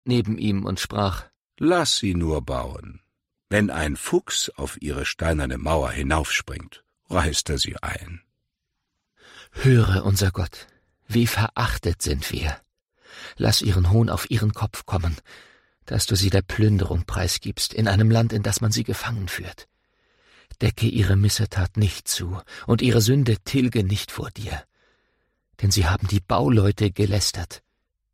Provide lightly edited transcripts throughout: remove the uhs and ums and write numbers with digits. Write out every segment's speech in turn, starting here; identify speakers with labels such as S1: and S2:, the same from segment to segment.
S1: neben ihm und sprach:
S2: »Lass sie nur bauen. Wenn ein Fuchs auf ihre steinerne Mauer hinaufspringt, reißt er sie ein.«
S1: »Höre, unser Gott, wie verachtet sind wir. Lass ihren Hohn auf ihren Kopf kommen, dass du sie der Plünderung preisgibst, in einem Land, in das man sie gefangen führt. Decke ihre Missetat nicht zu und ihre Sünde tilge nicht vor dir, denn sie haben die Bauleute gelästert.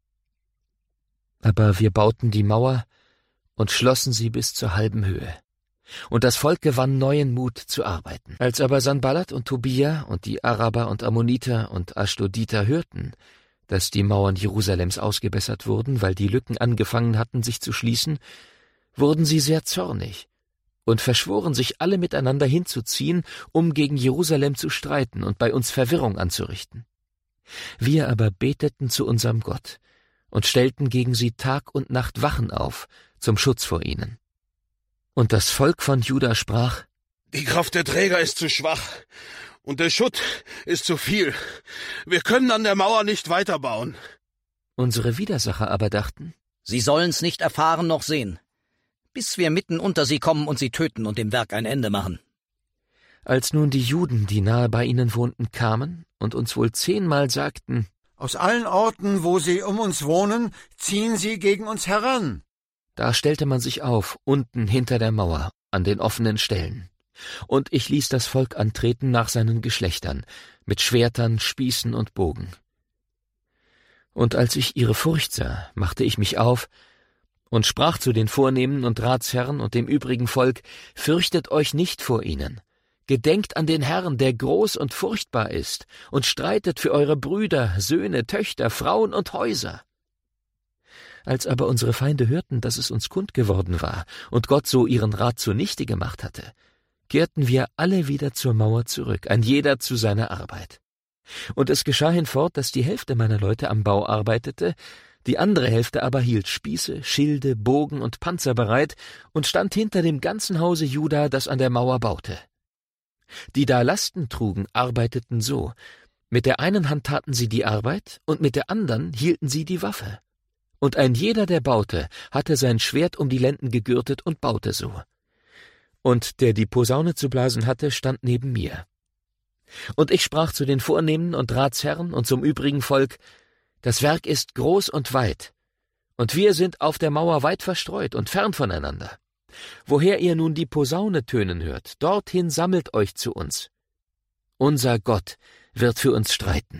S1: Aber wir bauten die Mauer und schlossen sie bis zur halben Höhe. Und das Volk gewann neuen Mut zu arbeiten. Als aber Sanballat und Tobia und die Araber und Ammoniter und Aschdoditer hörten, dass die Mauern Jerusalems ausgebessert wurden, weil die Lücken angefangen hatten, sich zu schließen, wurden sie sehr zornig und verschworen sich alle miteinander hinzuziehen, um gegen Jerusalem zu streiten und bei uns Verwirrung anzurichten. Wir aber beteten zu unserem Gott und stellten gegen sie Tag und Nacht Wachen auf, zum Schutz vor ihnen. Und das Volk von Juda sprach:
S3: Die Kraft der Träger ist zu schwach, und der Schutt ist zu viel. Wir können an der Mauer nicht weiterbauen.
S1: Unsere Widersacher aber dachten:
S4: Sie sollen's nicht erfahren noch sehen, bis wir mitten unter sie kommen und sie töten und dem Werk ein Ende machen.
S1: Als nun die Juden, die nahe bei ihnen wohnten, kamen und uns wohl 10-mal sagten:
S5: Aus allen Orten, wo sie um uns wohnen, ziehen sie gegen uns heran.
S1: Da stellte man sich auf, unten hinter der Mauer, an den offenen Stellen. Und ich ließ das Volk antreten nach seinen Geschlechtern, mit Schwertern, Spießen und Bogen. Und als ich ihre Furcht sah, machte ich mich auf und sprach zu den Vornehmen und Ratsherren und dem übrigen Volk: Fürchtet euch nicht vor ihnen. Gedenkt an den Herrn, der groß und furchtbar ist, und streitet für eure Brüder, Söhne, Töchter, Frauen und Häuser. Als aber unsere Feinde hörten, dass es uns kund geworden war und Gott so ihren Rat zunichte gemacht hatte, kehrten wir alle wieder zur Mauer zurück, ein jeder zu seiner Arbeit. Und es geschah hinfort, dass die Hälfte meiner Leute am Bau arbeitete, die andere Hälfte aber hielt Spieße, Schilde, Bogen und Panzer bereit und stand hinter dem ganzen Hause Juda, das an der Mauer baute. Die da Lasten trugen, arbeiteten so: Mit der einen Hand taten sie die Arbeit und mit der anderen hielten sie die Waffe. Und ein jeder, der baute, hatte sein Schwert um die Lenden gegürtet und baute so. Und der die Posaune zu blasen hatte, stand neben mir. Und ich sprach zu den Vornehmen und Ratsherren und zum übrigen Volk: Das Werk ist groß und weit, und wir sind auf der Mauer weit verstreut und fern voneinander. Woher ihr nun die Posaune tönen hört, dorthin sammelt euch zu uns. Unser Gott wird für uns streiten.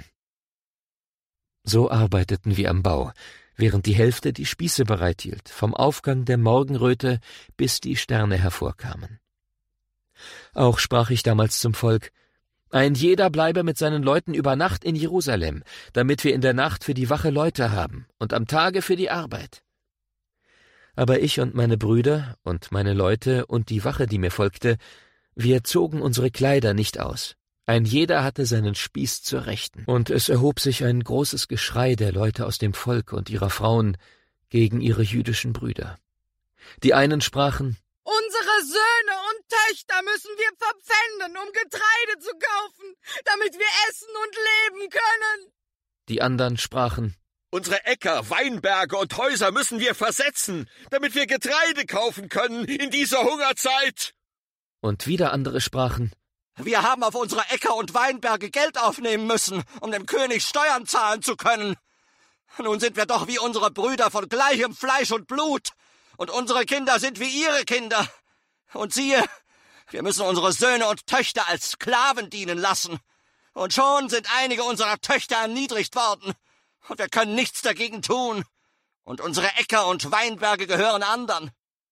S1: So arbeiteten wir am Bau, während die Hälfte die Spieße bereithielt, vom Aufgang der Morgenröte, bis die Sterne hervorkamen. Auch sprach ich damals zum Volk: Ein jeder bleibe mit seinen Leuten über Nacht in Jerusalem, damit wir in der Nacht für die Wache Leute haben und am Tage für die Arbeit. Aber ich und meine Brüder und meine Leute und die Wache, die mir folgte, wir zogen unsere Kleider nicht aus. Ein jeder hatte seinen Spieß zur Rechten. Und es erhob sich ein großes Geschrei der Leute aus dem Volk und ihrer Frauen gegen ihre jüdischen Brüder. Die einen sprachen:
S6: Unsere Söhne und Töchter müssen wir verpfänden, um Getreide zu kaufen, damit wir essen und leben können.
S1: Die anderen sprachen:
S7: Unsere Äcker, Weinberge und Häuser müssen wir versetzen, damit wir Getreide kaufen können in dieser Hungerzeit.
S1: Und wieder andere sprachen:
S4: Wir haben auf unsere Äcker und Weinberge Geld aufnehmen müssen, um dem König Steuern zahlen zu können. Nun sind wir doch wie unsere Brüder von gleichem Fleisch und Blut, und unsere Kinder sind wie ihre Kinder. Und siehe, wir müssen unsere Söhne und Töchter als Sklaven dienen lassen. Und schon sind einige unserer Töchter erniedrigt worden, und wir können nichts dagegen tun. Und unsere Äcker und Weinberge gehören anderen.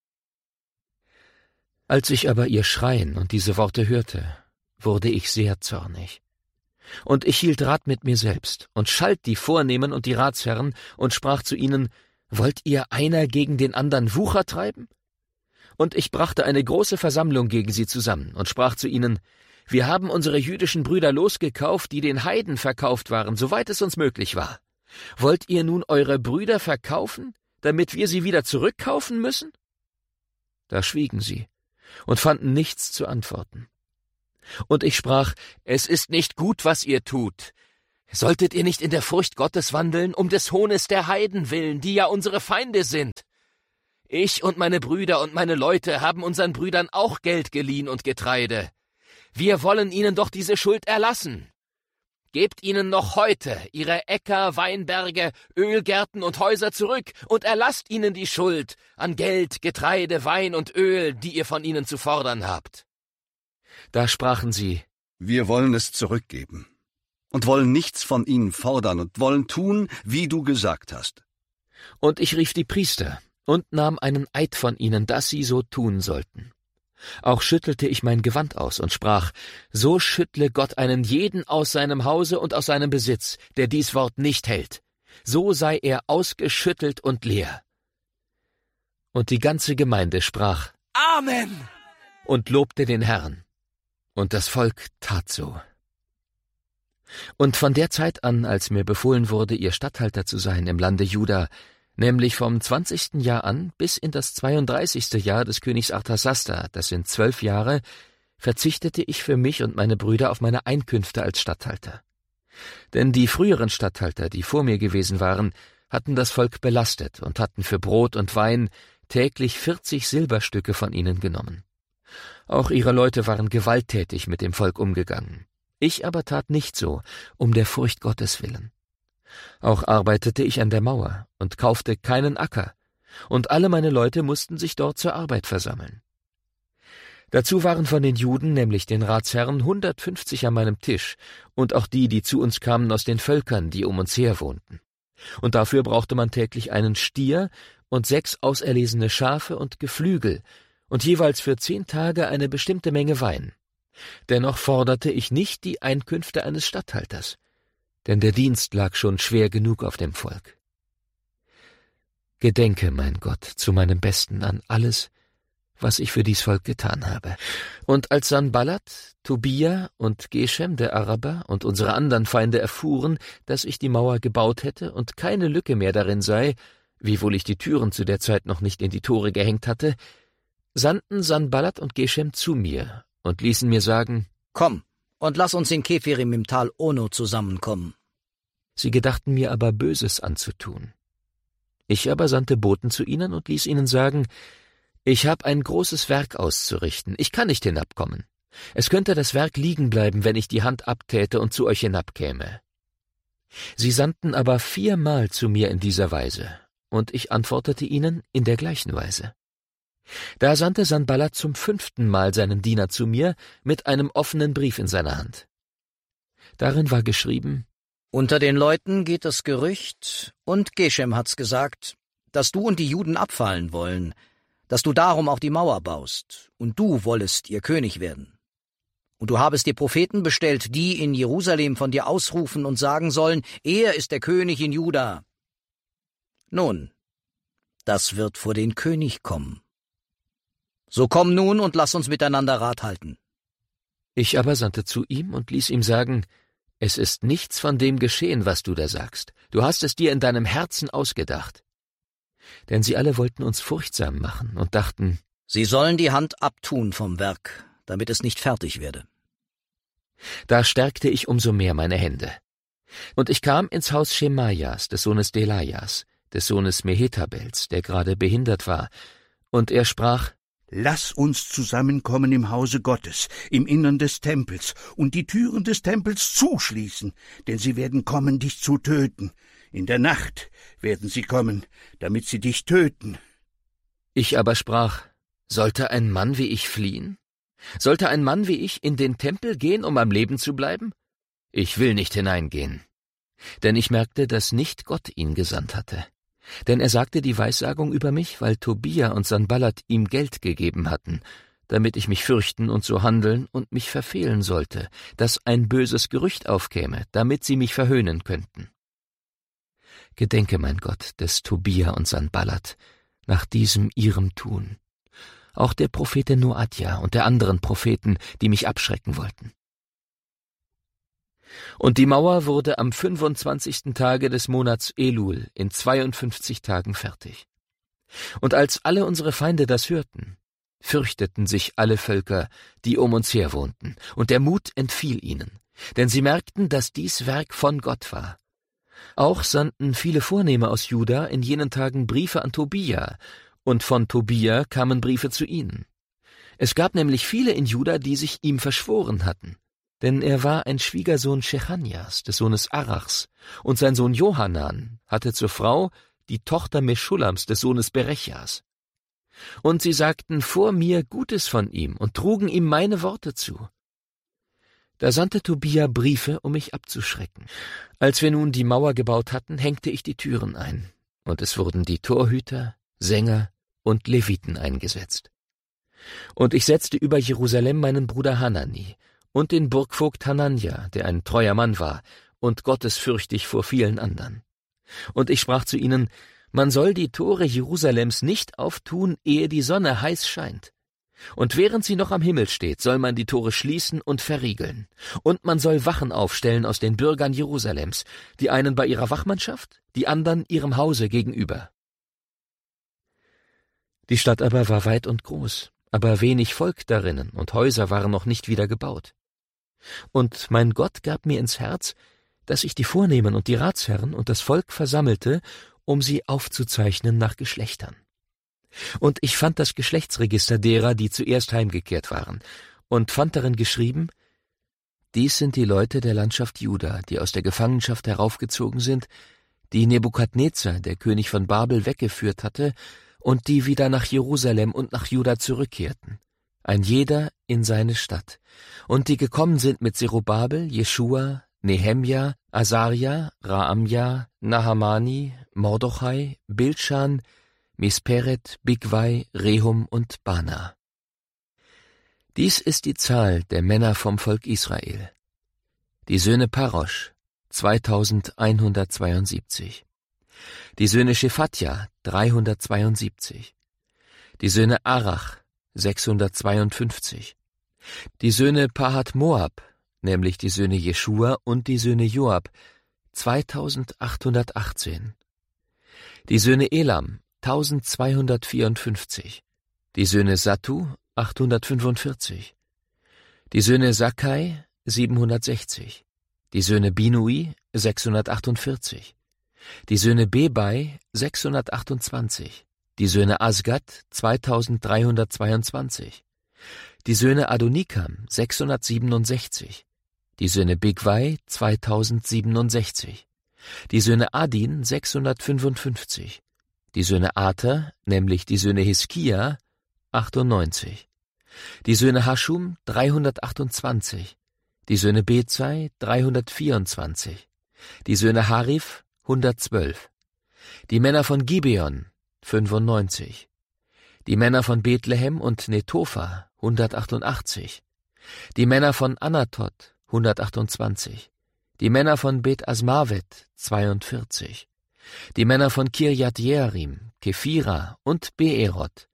S1: Als ich aber ihr Schreien und diese Worte hörte, wurde ich sehr zornig. Und ich hielt Rat mit mir selbst und schalt die Vornehmen und die Ratsherren und sprach zu ihnen: Wollt ihr einer gegen den anderen Wucher treiben? Und ich brachte eine große Versammlung gegen sie zusammen und sprach zu ihnen: Wir haben unsere jüdischen Brüder losgekauft, die den Heiden verkauft waren, soweit es uns möglich war. Wollt ihr nun eure Brüder verkaufen, damit wir sie wieder zurückkaufen müssen? Da schwiegen sie und fanden nichts zu antworten. Und ich sprach: Es ist nicht gut, was ihr tut. Solltet ihr nicht in der Furcht Gottes wandeln, um des Hohnes der Heiden willen, die ja unsere Feinde sind? Ich und meine Brüder und meine Leute haben unseren Brüdern auch Geld geliehen und Getreide. Wir wollen ihnen doch diese Schuld erlassen. Gebt ihnen noch heute ihre Äcker, Weinberge, Ölgärten und Häuser zurück und erlasst ihnen die Schuld an Geld, Getreide, Wein und Öl, die ihr von ihnen zu fordern habt. Da sprachen sie:
S8: Wir wollen es zurückgeben und wollen nichts von ihnen fordern und wollen tun, wie du gesagt hast.
S1: Und ich rief die Priester und nahm einen Eid von ihnen, dass sie so tun sollten. Auch schüttelte ich mein Gewand aus und sprach: So schüttle Gott einen jeden aus seinem Hause und aus seinem Besitz, der dies Wort nicht hält. So sei er ausgeschüttelt und leer. Und die ganze Gemeinde sprach:
S4: Amen!
S1: Und lobte den Herrn. Und das Volk tat so. Und von der Zeit an, als mir befohlen wurde, ihr Statthalter zu sein im Lande Juda, nämlich vom 20. Jahr an bis in das 32. Jahr des Königs Arthasasta, das sind 12 Jahre, verzichtete ich für mich und meine Brüder auf meine Einkünfte als Statthalter. Denn die früheren Statthalter, die vor mir gewesen waren, hatten das Volk belastet und hatten für Brot und Wein täglich 40 Silberstücke von ihnen genommen. Auch ihre Leute waren gewalttätig mit dem Volk umgegangen. Ich aber tat nicht so, um der Furcht Gottes willen. Auch arbeitete ich an der Mauer und kaufte keinen Acker, und alle meine Leute mussten sich dort zur Arbeit versammeln. Dazu waren von den Juden, nämlich den Ratsherren, 150 an meinem Tisch, und auch die zu uns kamen aus den Völkern, die um uns her wohnten. Und dafür brauchte man täglich einen Stier und 6 auserlesene Schafe und Geflügel, und jeweils für 10 Tage eine bestimmte Menge Wein. Dennoch forderte ich nicht die Einkünfte eines Statthalters, denn der Dienst lag schon schwer genug auf dem Volk. Gedenke, mein Gott, zu meinem Besten an alles, was ich für dies Volk getan habe. Und als Sanballat, Tobia und Geshem, der Araber, und unsere anderen Feinde erfuhren, dass ich die Mauer gebaut hätte und keine Lücke mehr darin sei, wiewohl ich die Türen zu der Zeit noch nicht in die Tore gehängt hatte, sandten Sanballat und Geshem zu mir und ließen mir sagen:
S9: Komm, und lass uns in Kephirim im Tal Ono zusammenkommen.
S1: Sie gedachten mir aber Böses anzutun. Ich aber sandte Boten zu ihnen und ließ ihnen sagen: Ich habe ein großes Werk auszurichten, ich kann nicht hinabkommen. Es könnte das Werk liegen bleiben, wenn ich die Hand abtäte und zu euch hinabkäme. Sie sandten aber 4-mal zu mir in dieser Weise, und ich antwortete ihnen in der gleichen Weise. Da sandte Sanballat zum 5. Mal seinen Diener zu mir mit einem offenen Brief in seiner Hand. Darin war geschrieben:
S9: Unter den Leuten geht das Gerücht, und Geshem hat's gesagt, dass du und die Juden abfallen wollen, dass du darum auch die Mauer baust, und du wollest ihr König werden. Und du habest dir Propheten bestellt, die in Jerusalem von dir ausrufen und sagen sollen: Er ist der König in Juda. Nun, das wird vor den König kommen. So komm nun und lass uns miteinander Rat halten.
S1: Ich aber sandte zu ihm und ließ ihm sagen: Es ist nichts von dem geschehen, was du da sagst. Du hast es dir in deinem Herzen ausgedacht. Denn sie alle wollten uns furchtsam machen und dachten:
S9: Sie sollen die Hand abtun vom Werk, damit es nicht fertig werde.
S1: Da stärkte ich umso mehr meine Hände. Und ich kam ins Haus Schemajas, des Sohnes Delajas, des Sohnes Mehetabels, der gerade behindert war, und er sprach:
S2: Lass uns zusammenkommen im Hause Gottes, im Innern des Tempels, und die Türen des Tempels zuschließen, denn sie werden kommen, dich zu töten. In der Nacht werden sie kommen, damit sie dich töten.
S1: Ich aber sprach: Sollte ein Mann wie ich fliehen? Sollte ein Mann wie ich in den Tempel gehen, um am Leben zu bleiben? Ich will nicht hineingehen. Denn ich merkte, dass nicht Gott ihn gesandt hatte. Denn er sagte die Weissagung über mich, weil Tobia und Sanballat ihm Geld gegeben hatten, damit ich mich fürchten und so handeln und mich verfehlen sollte, dass ein böses Gerücht aufkäme, damit sie mich verhöhnen könnten. Gedenke, mein Gott, des Tobia und Sanballat, nach diesem ihrem Tun, auch der Prophetin Noadja und der anderen Propheten, die mich abschrecken wollten. Und die Mauer wurde am 25. Tage des Monats Elul in 52 Tagen fertig. Und als alle unsere Feinde das hörten, fürchteten sich alle Völker, die um uns her wohnten, und der Mut entfiel ihnen, denn sie merkten, dass dies Werk von Gott war. Auch sandten viele Vornehme aus Juda in jenen Tagen Briefe an Tobia, und von Tobia kamen Briefe zu ihnen. Es gab nämlich viele in Juda, die sich ihm verschworen hatten, denn er war ein Schwiegersohn Schechanias, des Sohnes Arachs, und sein Sohn Johanan hatte zur Frau die Tochter Meschulams, des Sohnes Berechjas. Und sie sagten vor mir Gutes von ihm und trugen ihm meine Worte zu. Da sandte Tobia Briefe, um mich abzuschrecken. Als wir nun die Mauer gebaut hatten, hängte ich die Türen ein, und es wurden die Torhüter, Sänger und Leviten eingesetzt. Und ich setzte über Jerusalem meinen Bruder Hanani und den Burgvogt Hananja, der ein treuer Mann war und gottesfürchtig vor vielen anderen. Und ich sprach zu ihnen, man soll die Tore Jerusalems nicht auftun, ehe die Sonne heiß scheint. Und während sie noch am Himmel steht, soll man die Tore schließen und verriegeln. Und man soll Wachen aufstellen aus den Bürgern Jerusalems, die einen bei ihrer Wachmannschaft, die anderen ihrem Hause gegenüber. Die Stadt aber war weit und groß, aber wenig Volk darinnen, und Häuser waren noch nicht wieder gebaut. Und mein Gott gab mir ins Herz, dass ich die Vornehmen und die Ratsherren und das Volk versammelte, um sie aufzuzeichnen nach Geschlechtern. Und ich fand das Geschlechtsregister derer, die zuerst heimgekehrt waren, und fand darin geschrieben, dies sind die Leute der Landschaft Juda, die aus der Gefangenschaft heraufgezogen sind, die Nebukadnezar, der König von Babel, weggeführt hatte, und die wieder nach Jerusalem und nach Juda zurückkehrten, ein jeder in seine Stadt, und die gekommen sind mit Zerubabel, Jeschua, Nehemja, Asaria, Raamja, Nahamani, Mordochai, Bilschan, Misperet, Bigwai, Rehum und Bana. Dies ist die Zahl der Männer vom Volk Israel. Die Söhne Parosch, 2172. Die Söhne Schephatja, 372. Die Söhne Arach, 652. Die Söhne Pahat Moab, nämlich die Söhne Jeschua und die Söhne Joab, 2818. Die Söhne Elam, 1254. Die Söhne Sattu, 845. Die Söhne Sakkai, 760. Die Söhne Binui, 648. Die Söhne Bebai, 628. Die Söhne Asgad, 2322. Die Söhne Adonikam, 667. Die Söhne Bigwai, 2067. Die Söhne Adin, 655. Die Söhne Ater, nämlich die Söhne Hiskia, 98. Die Söhne Haschum, 328. Die Söhne Bezai, 324. Die Söhne Harif, 112. Die Männer von Gibeon, 95. Die Männer von Bethlehem und Netopha, 188. Die Männer von Anatot, 128. Die Männer von Bet Asmavet, 42. Die Männer von Kirjat Jearim, Kephira und Beerot,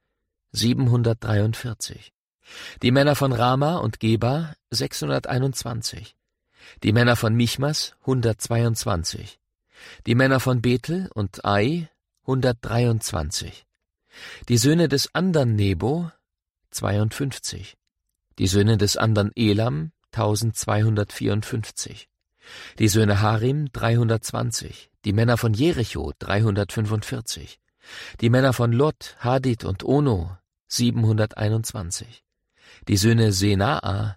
S1: 743. Die Männer von Rama und Geba, 621. Die Männer von Michmas, 122. Die Männer von Bethel und Ai, 123. Die Söhne des andern Nebo, 52. Die Söhne des andern Elam, 1254. Die Söhne Harim, 320. Die Männer von Jericho, 345. Die Männer von Lot, Hadid und Ono, 721. Die Söhne Senaa,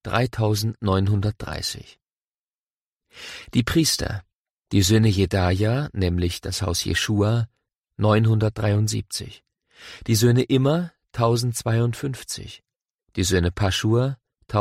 S1: 3930. Die Priester, die Söhne Jedaja, nämlich das Haus Jeschua, 973. Die Söhne Immer, 1052. Die Söhne Paschur,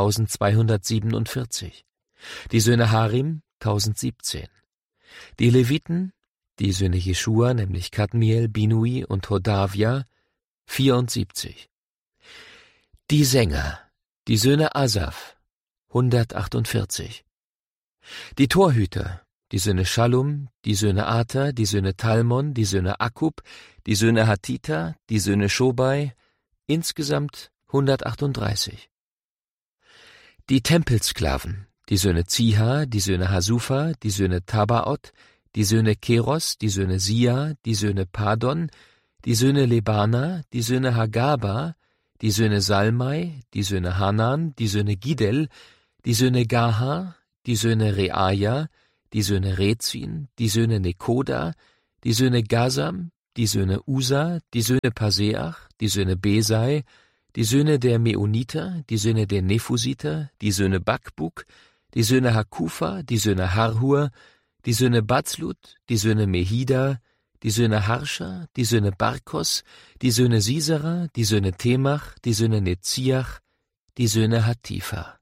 S1: 1247. Die Söhne Harim, 1017. Die Leviten, die Söhne Jeschua, nämlich Kadmiel, Binui und Hodavia, 74. Die Sänger, die Söhne Asaf, 148. Die Torhüter, die Söhne Schallum, die Söhne Ater, die Söhne Talmon, die Söhne Akkub, die Söhne Hatita, die Söhne Schobai, insgesamt 138. Die Tempelsklaven, die Söhne Ziha, die Söhne Hasufa, die Söhne Tabaot, die Söhne Keros, die Söhne Sia, die Söhne Padon, die Söhne Lebana, die Söhne Hagaba, die Söhne Salmai, die Söhne Hanan, die Söhne Gidel, die Söhne Gaha, die Söhne Reaja, die Söhne Rezin, die Söhne Nekoda, die Söhne Gasam, die Söhne Usa, die Söhne Paseach, die Söhne Besai, die Söhne der Meuniter, die Söhne der Nephusiter, die Söhne Bakbuk, die Söhne Hakufa, die Söhne Harhur, die Söhne Bazlut, die Söhne Mehida, die Söhne Harscha, die Söhne Barkos, die Söhne Sisera, die Söhne Temach, die Söhne Netziach, die Söhne Hatifa.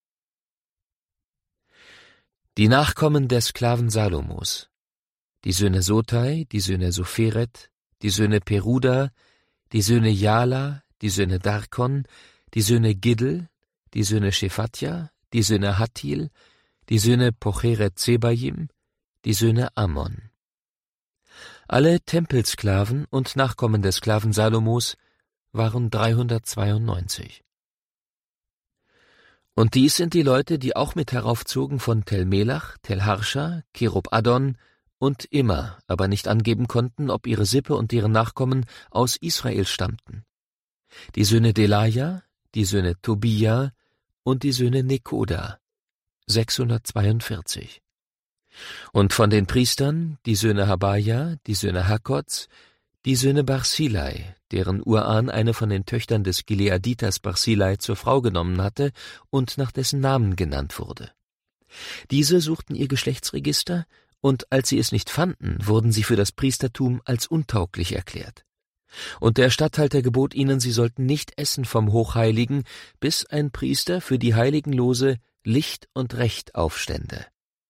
S1: Die Nachkommen der Sklaven Salomos, die Söhne Sotai, die Söhne Sopheret, die Söhne Peruda, die Söhne Jala, die Söhne Darkon, die Söhne Giddel, die Söhne Shephatja, die Söhne Hattil, die Söhne Pocheret Zebayim, die Söhne Ammon. Alle Tempelsklaven und Nachkommen des Sklaven Salomos waren 392. Und dies sind die Leute, die auch mit heraufzogen von Tel Melach, Tel Harscha, Kerub Addon und Immer, aber nicht angeben konnten, ob ihre Sippe und deren Nachkommen aus Israel stammten. Die Söhne Delaja, die Söhne Tobia und die Söhne Nekoda, 642. Und von den Priestern die Söhne Habaja, die Söhne Hakoz, die Söhne Barzillai, deren Urahn eine von den Töchtern des Gileaditers Barzillai zur Frau genommen hatte und nach dessen Namen genannt wurde. Diese suchten ihr Geschlechtsregister, und als sie es nicht fanden, wurden sie für das Priestertum als untauglich erklärt. Und der Statthalter gebot ihnen, sie sollten nicht essen vom Hochheiligen, bis ein Priester für die Heiligenlose Licht und Recht aufstände.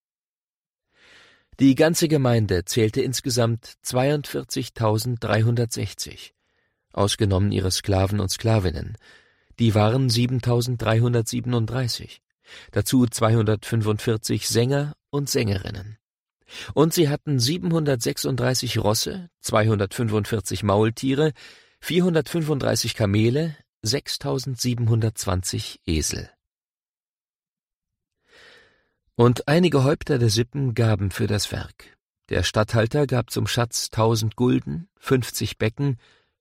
S1: Die ganze Gemeinde zählte insgesamt 42.360, ausgenommen ihre Sklaven und Sklavinnen. Die waren 7.337, dazu 245 Sänger und Sängerinnen. Und sie hatten 736 Rosse, 245 Maultiere, 435 Kamele, 6.720 Esel. Und einige Häupter der Sippen gaben für das Werk. Der Statthalter gab zum Schatz 1000 Gulden, 50 Becken,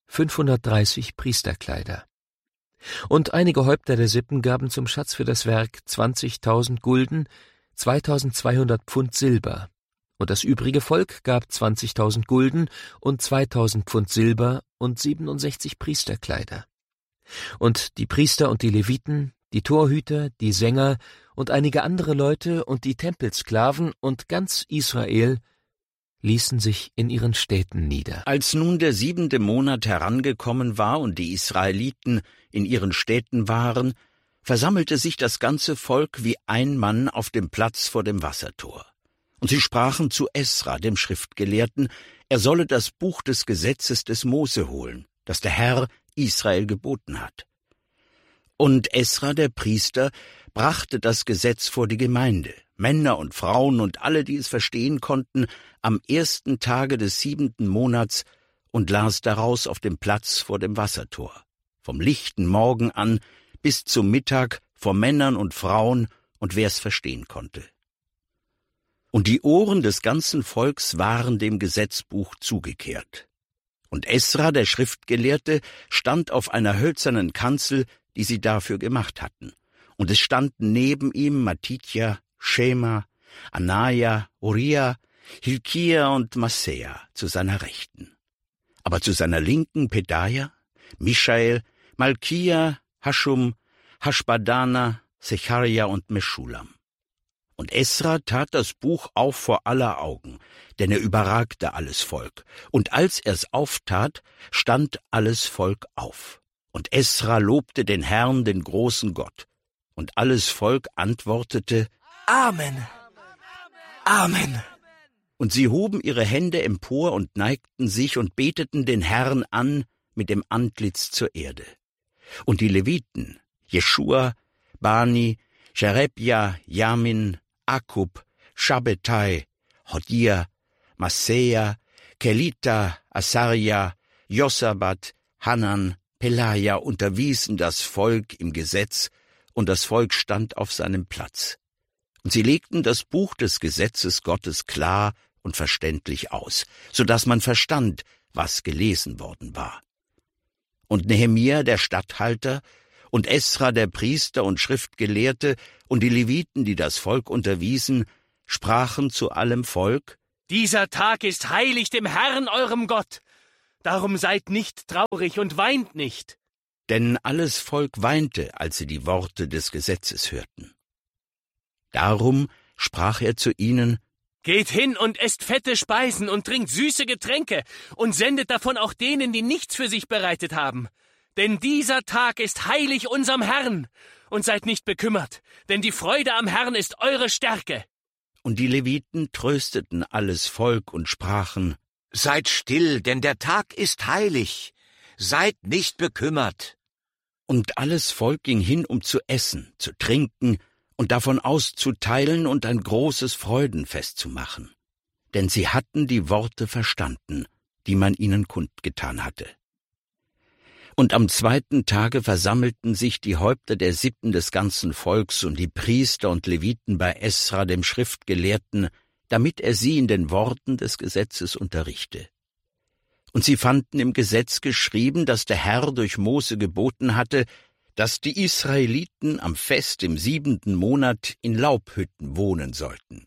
S1: 530 Priesterkleider. Und einige Häupter der Sippen gaben zum Schatz für das Werk 20.000 Gulden, 2.200 Pfund Silber. Und das übrige Volk gab 20.000 Gulden und 2.000 Pfund Silber und 67 Priesterkleider. Und die Priester und die Leviten, die Torhüter, die Sänger und einige andere Leute und die Tempelsklaven und ganz Israel ließen sich in ihren Städten nieder.
S2: Als nun der 7. Monat herangekommen war und die Israeliten in ihren Städten waren, versammelte sich das ganze Volk wie ein Mann auf dem Platz vor dem Wassertor. Und sie sprachen zu Esra, dem Schriftgelehrten, er solle das Buch des Gesetzes des Mose holen, das der Herr Israel geboten hat. Und Esra, der Priester, brachte das Gesetz vor die Gemeinde, Männer und Frauen und alle, die es verstehen konnten, am 1. Tage des 7. Monats und las daraus auf dem Platz vor dem Wassertor, vom lichten Morgen an bis zum Mittag vor Männern und Frauen und wer es verstehen konnte. Und die Ohren des ganzen Volks waren dem Gesetzbuch zugekehrt. Und Esra, der Schriftgelehrte, stand auf einer hölzernen Kanzel, die sie dafür gemacht hatten. Und es standen neben ihm Matithia, Schema, Anaja, Uriah, Hilkia und Massea zu seiner Rechten. Aber zu seiner Linken Pedaja, Mischael, Malkia, Haschum, Haschbadana, Secharia und Meschulam. Und Esra tat das Buch auf vor aller Augen, denn er überragte alles Volk. Und als er's auftat, stand alles Volk auf. Und Esra lobte den Herrn, den großen Gott. Und alles Volk antwortete,
S10: Amen. Amen.
S2: Und sie hoben ihre Hände empor und neigten sich und beteten den Herrn an mit dem Antlitz zur Erde. Und die Leviten, Jeschua, Bani, Sherebja, Jamin, Akub, Schabbetai, Hodia, Massea, Kelita, Asaria, Josabat, Hanan, Pelaja unterwiesen das Volk im Gesetz, und das Volk stand auf seinem Platz. Und sie legten das Buch des Gesetzes Gottes klar und verständlich aus, so dass man verstand, was gelesen worden war. Und Nehemia, der Statthalter, Und Esra, der Priester und Schriftgelehrte, und die Leviten, die das Volk unterwiesen, sprachen zu allem Volk:
S10: Dieser Tag ist heilig dem Herrn, eurem Gott. Darum seid nicht traurig und weint nicht.
S2: Denn alles Volk weinte, als sie die Worte des Gesetzes hörten. Darum sprach er zu ihnen:
S10: Geht hin und esst fette Speisen und trinkt süße Getränke und sendet davon auch denen, die nichts für sich bereitet haben. Denn dieser Tag ist heilig unserem Herrn. Und seid nicht bekümmert, denn die Freude am Herrn ist eure Stärke.
S2: Und die Leviten trösteten alles Volk und sprachen:
S7: Seid still, denn der Tag ist heilig. Seid nicht bekümmert.
S2: Und alles Volk ging hin, um zu essen, zu trinken und davon auszuteilen und ein großes Freudenfest zu machen. Denn sie hatten die Worte verstanden, die man ihnen kundgetan hatte. Und am 2. Tage versammelten sich die Häupter der Sippen des ganzen Volks und die Priester und Leviten bei Esra, dem Schriftgelehrten, damit er sie in den Worten des Gesetzes unterrichte. Und sie fanden im Gesetz geschrieben, dass der Herr durch Mose geboten hatte, dass die Israeliten am Fest im 7. Monat in Laubhütten wohnen sollten.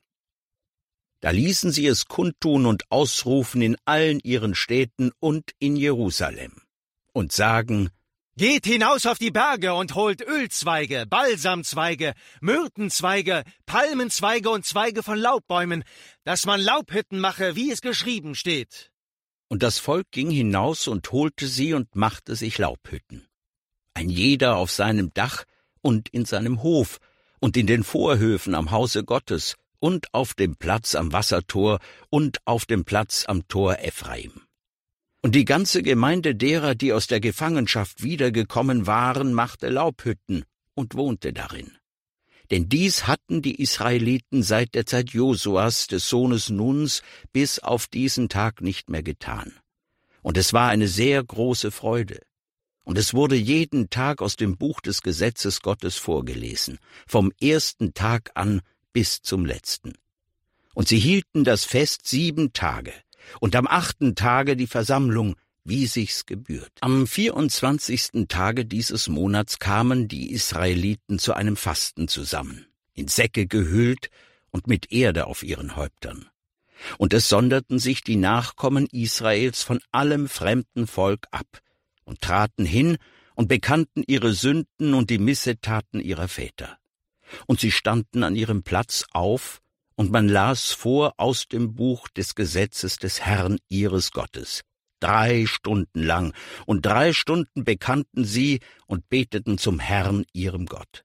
S2: Da ließen sie es kundtun und ausrufen in allen ihren Städten und in Jerusalem und sagen:
S11: Geht hinaus auf die Berge und holt Ölzweige, Balsamzweige, Myrtenzweige, Palmenzweige und Zweige von Laubbäumen, dass man Laubhütten mache, wie es geschrieben steht.
S2: Und das Volk ging hinaus und holte sie und machte sich Laubhütten. Ein jeder auf seinem Dach und in seinem Hof und in den Vorhöfen am Hause Gottes und auf dem Platz am Wassertor und auf dem Platz am Tor Ephraim. Und die ganze Gemeinde derer, die aus der Gefangenschaft wiedergekommen waren, machte Laubhütten und wohnte darin. Denn dies hatten die Israeliten seit der Zeit Josuas, des Sohnes Nuns, bis auf diesen Tag nicht mehr getan. Und es war eine sehr große Freude. Und es wurde jeden Tag aus dem Buch des Gesetzes Gottes vorgelesen, vom 1. Tag an bis zum letzten. Und sie hielten das Fest 7 Tage. Und am 8. Tage die Versammlung, wie sich's gebührt. Am 24. Tage dieses Monats kamen die Israeliten zu einem Fasten zusammen, in Säcke gehüllt und mit Erde auf ihren Häuptern. Und es sonderten sich die Nachkommen Israels von allem fremden Volk ab und traten hin und bekannten ihre Sünden und die Missetaten ihrer Väter. Und sie standen an ihrem Platz auf, und man las vor aus dem Buch des Gesetzes des Herrn ihres Gottes, 3 Stunden lang, und 3 Stunden bekannten sie und beteten zum Herrn ihrem Gott.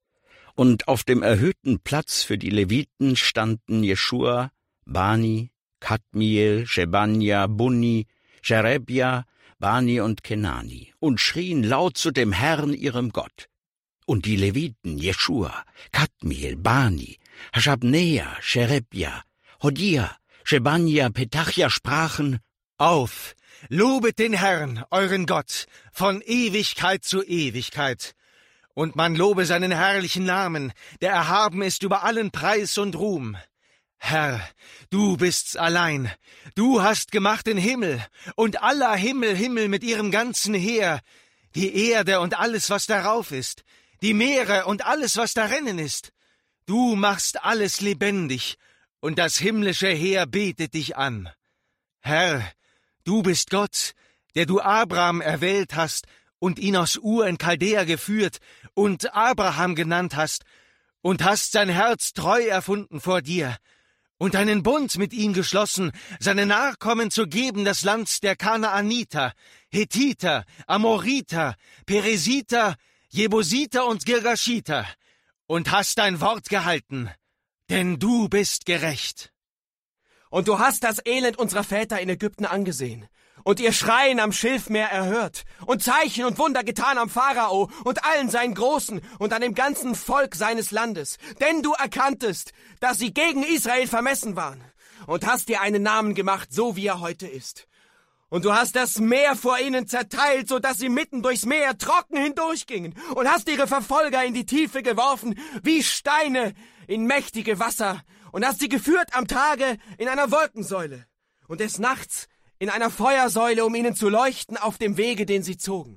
S2: Und auf dem erhöhten Platz für die Leviten standen Jeschua, Bani, Kadmiel, Shebanja, Bunni, Sherebja, Bani und Kenani, und schrien laut zu dem Herrn ihrem Gott. Und die Leviten, Jeschua, Kadmiel, Bani, Hashabnea, Sherebja, Hodia, Shebanja, Petachia sprachen:
S11: Auf, lobet den Herrn, euren Gott, von Ewigkeit zu Ewigkeit. Und man lobe seinen herrlichen Namen, der erhaben ist über allen Preis und Ruhm. Herr, du bist's allein. Du hast gemacht den Himmel und aller Himmel mit ihrem ganzen Heer, die Erde und alles, was darauf ist, die Meere und alles, was darennen ist. Du machst alles lebendig, und das himmlische Heer betet dich an. Herr, du bist Gott, der du Abraham erwählt hast und ihn aus Ur in Chaldea geführt und Abraham genannt hast und hast sein Herz treu erfunden vor dir und einen Bund mit ihm geschlossen, seine Nachkommen zu geben das Land der Kanaaniter, Hethiter, Amoriter, Peresiter, Jebusiter und Girgashiter, und hast dein Wort gehalten, denn du bist gerecht.
S10: Und du hast das Elend unserer Väter in Ägypten angesehen und ihr Schreien am Schilfmeer erhört und Zeichen und Wunder getan am Pharao und allen seinen Großen und an dem ganzen Volk seines Landes, denn du erkanntest, dass sie gegen Israel vermessen waren und hast dir einen Namen gemacht, so wie er heute ist. Und du hast das Meer vor ihnen zerteilt, so dass sie mitten durchs Meer trocken hindurchgingen und hast ihre Verfolger in die Tiefe geworfen, wie Steine in mächtige Wasser, und hast sie geführt am Tage in einer Wolkensäule und des Nachts in einer Feuersäule, um ihnen zu leuchten auf dem Wege, den sie zogen.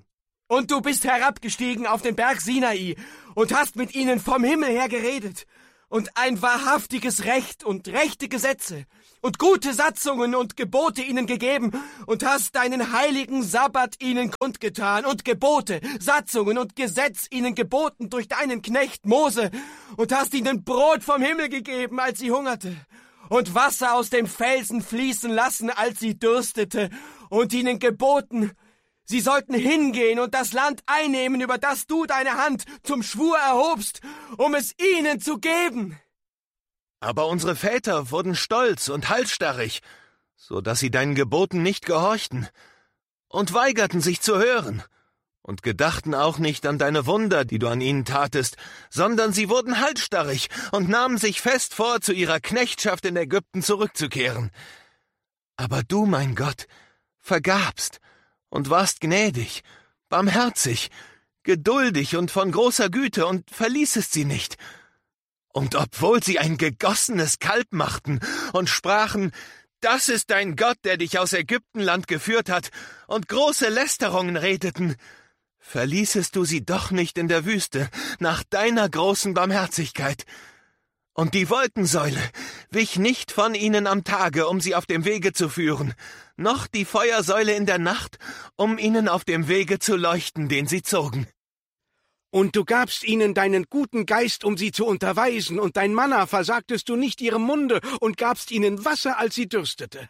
S10: Und du bist herabgestiegen auf den Berg Sinai und hast mit ihnen vom Himmel her geredet und ein wahrhaftiges Recht und rechte Gesetze und gute Satzungen und Gebote ihnen gegeben und hast deinen heiligen Sabbat ihnen kundgetan und Gebote, Satzungen und Gesetz ihnen geboten durch deinen Knecht Mose und hast ihnen Brot vom Himmel gegeben, als sie hungerte und Wasser aus dem Felsen fließen lassen, als sie dürstete und ihnen geboten, sie sollten hingehen und das Land einnehmen, über das du deine Hand zum Schwur erhobst, um es ihnen zu geben.
S7: Aber unsere Väter wurden stolz und halsstarrig, so dass sie deinen Geboten nicht gehorchten und weigerten sich zu hören und gedachten auch nicht an deine Wunder, die du an ihnen tatest, sondern sie wurden halsstarrig und nahmen sich fest vor, zu ihrer Knechtschaft in Ägypten zurückzukehren. Aber du, mein Gott, vergabst und warst gnädig, barmherzig, geduldig und von großer Güte und verließest sie nicht. Und obwohl sie ein gegossenes Kalb machten und sprachen, das ist dein Gott, der dich aus Ägyptenland geführt hat, und große Lästerungen redeten, verließest du sie doch nicht in der Wüste, nach deiner großen Barmherzigkeit. Und die Wolkensäule wich nicht von ihnen am Tage, um sie auf dem Wege zu führen, noch die Feuersäule in der Nacht, um ihnen auf dem Wege zu leuchten, den sie zogen.
S12: Und du gabst ihnen deinen guten Geist, um sie zu unterweisen, und dein Manna versagtest du nicht ihrem Munde und gabst ihnen Wasser, als sie dürstete.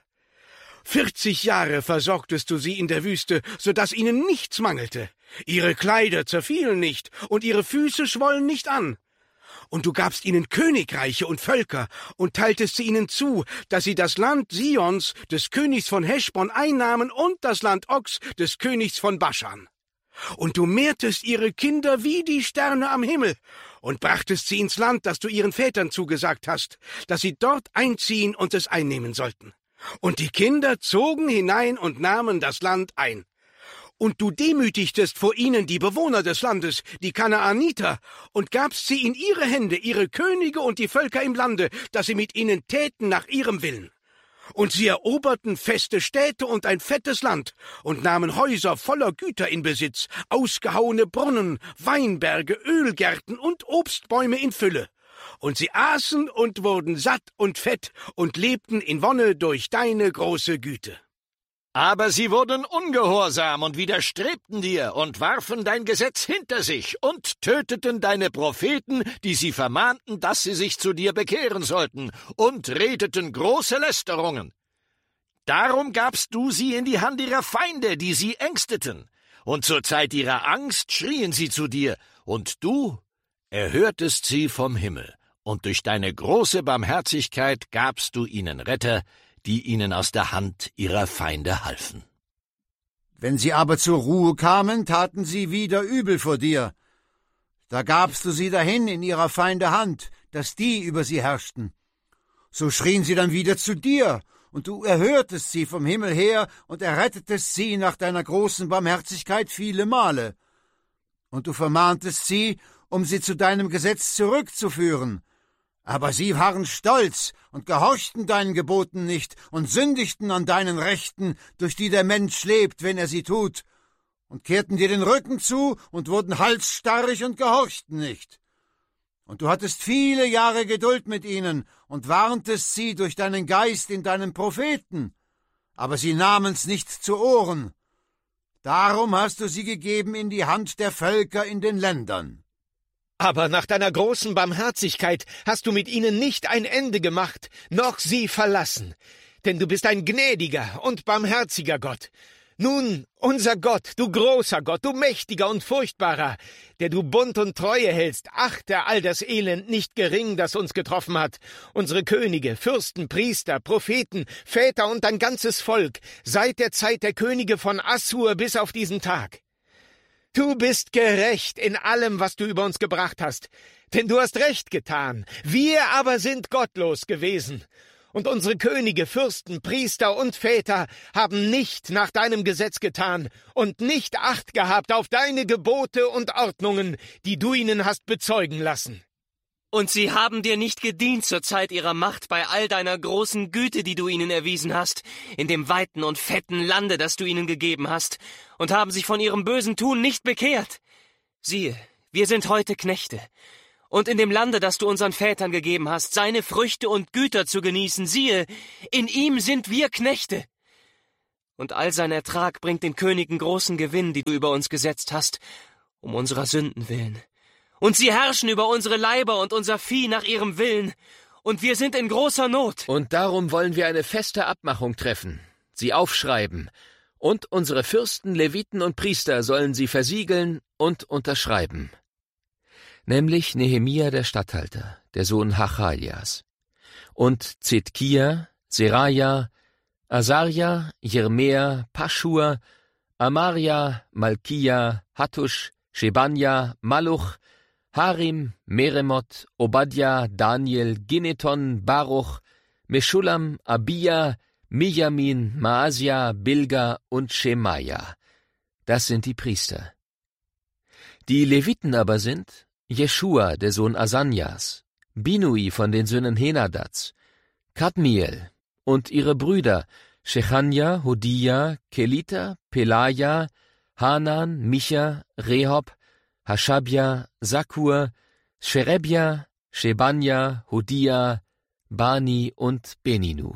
S12: 40 Jahre versorgtest du sie in der Wüste, so dass ihnen nichts mangelte. Ihre Kleider zerfielen nicht, und ihre Füße schwollen nicht an. Und du gabst ihnen Königreiche und Völker und teiltest sie ihnen zu, dass sie das Land Sions, des Königs von Heschbon, einnahmen und das Land Ogs, des Königs von Baschan. Und du mehrtest ihre Kinder wie die Sterne am Himmel und brachtest sie ins Land, das du ihren Vätern zugesagt hast, dass sie dort einziehen und es einnehmen sollten. Und die Kinder zogen hinein und nahmen das Land ein. Und du demütigtest vor ihnen die Bewohner des Landes, die Kanaaniter, und gabst sie in ihre Hände, ihre Könige und die Völker im Lande, dass sie mit ihnen täten nach ihrem Willen. Und sie eroberten feste Städte und ein fettes Land und nahmen Häuser voller Güter in Besitz, ausgehauene Brunnen, Weinberge, Ölgärten und Obstbäume in Fülle. Und sie aßen und wurden satt und fett und lebten in Wonne durch deine große Güte.
S11: Aber sie wurden ungehorsam und widerstrebten dir und warfen dein Gesetz hinter sich und töteten deine Propheten, die sie vermahnten, dass sie sich zu dir bekehren sollten, und redeten große Lästerungen. Darum gabst du sie in die Hand ihrer Feinde, die sie ängsteten, und zur Zeit ihrer Angst schrien sie zu dir, und du erhörtest sie vom Himmel, und durch deine große Barmherzigkeit gabst du ihnen Retter, die ihnen aus der Hand ihrer Feinde halfen.
S5: Wenn sie aber zur Ruhe kamen, taten sie wieder übel vor dir. Da gabst du sie dahin in ihrer Feinde Hand, dass die über sie herrschten. So schrien sie dann wieder zu dir, und du erhörtest sie vom Himmel her und errettetest sie nach deiner großen Barmherzigkeit viele Male. Und du vermahntest sie, um sie zu deinem Gesetz zurückzuführen. Aber sie waren stolz und gehorchten deinen Geboten nicht und sündigten an deinen Rechten, durch die der Mensch lebt, wenn er sie tut, und kehrten dir den Rücken zu und wurden halsstarrig und gehorchten nicht. Und du hattest viele Jahre Geduld mit ihnen und warntest sie durch deinen Geist in deinen Propheten, aber sie nahmen's nicht zu Ohren. Darum hast du sie gegeben in die Hand der Völker in den Ländern.
S11: Aber nach deiner großen Barmherzigkeit hast du mit ihnen nicht ein Ende gemacht, noch sie verlassen. Denn du bist ein gnädiger und barmherziger Gott. Nun, unser Gott, du großer Gott, du mächtiger und furchtbarer, der du Bund und Treue hältst, achte all das Elend nicht gering, das uns getroffen hat. Unsere Könige, Fürsten, Priester, Propheten, Väter und ein ganzes Volk, seit der Zeit der Könige von Assur bis auf diesen Tag. Du bist gerecht in allem, was du über uns gebracht hast, denn du hast Recht getan. Wir aber sind gottlos gewesen. Und unsere Könige, Fürsten, Priester und Väter haben nicht nach deinem Gesetz getan und nicht Acht gehabt auf deine Gebote und Ordnungen, die du ihnen hast bezeugen lassen.
S13: Und sie haben dir nicht gedient zur Zeit ihrer Macht bei all deiner großen Güte, die du ihnen erwiesen hast, in dem weiten und fetten Lande, das du ihnen gegeben hast, und haben sich von ihrem bösen Tun nicht bekehrt. Siehe, wir sind heute Knechte. Und in dem Lande, das du unseren Vätern gegeben hast, seine Früchte und Güter zu genießen, siehe, in ihm sind wir Knechte. Und all sein Ertrag bringt den Königen großen Gewinn, die du über uns gesetzt hast, um unserer Sünden willen. Und sie herrschen über unsere Leiber und unser Vieh nach ihrem Willen, und wir sind in großer Not.
S1: Und darum wollen wir eine feste Abmachung treffen, sie aufschreiben, und unsere Fürsten, Leviten und Priester sollen sie versiegeln und unterschreiben. Nämlich Nehemia der Statthalter, der Sohn Hachaljas, und Zedkia, Seraja, Asaria, Jeremia, Paschur, Amaria, Malkia, Hattusch, Shebanja, Maluch, Harim, Meremot, Obadja, Daniel, Gineton, Baruch, Meschulam, Abia, Mijamin, Maasia, Bilga und Schemaja. Das sind die Priester. Die Leviten aber sind Jeschua, der Sohn Asanjas, Binui von den Söhnen Henadads, Kadmiel und ihre Brüder Shechanja, Hodia, Kelita, Pelaja, Hanan, Micha, Rehob, Hashabja, Sakur, Sherebja, Shebanja, Hodia, Bani und Beninu.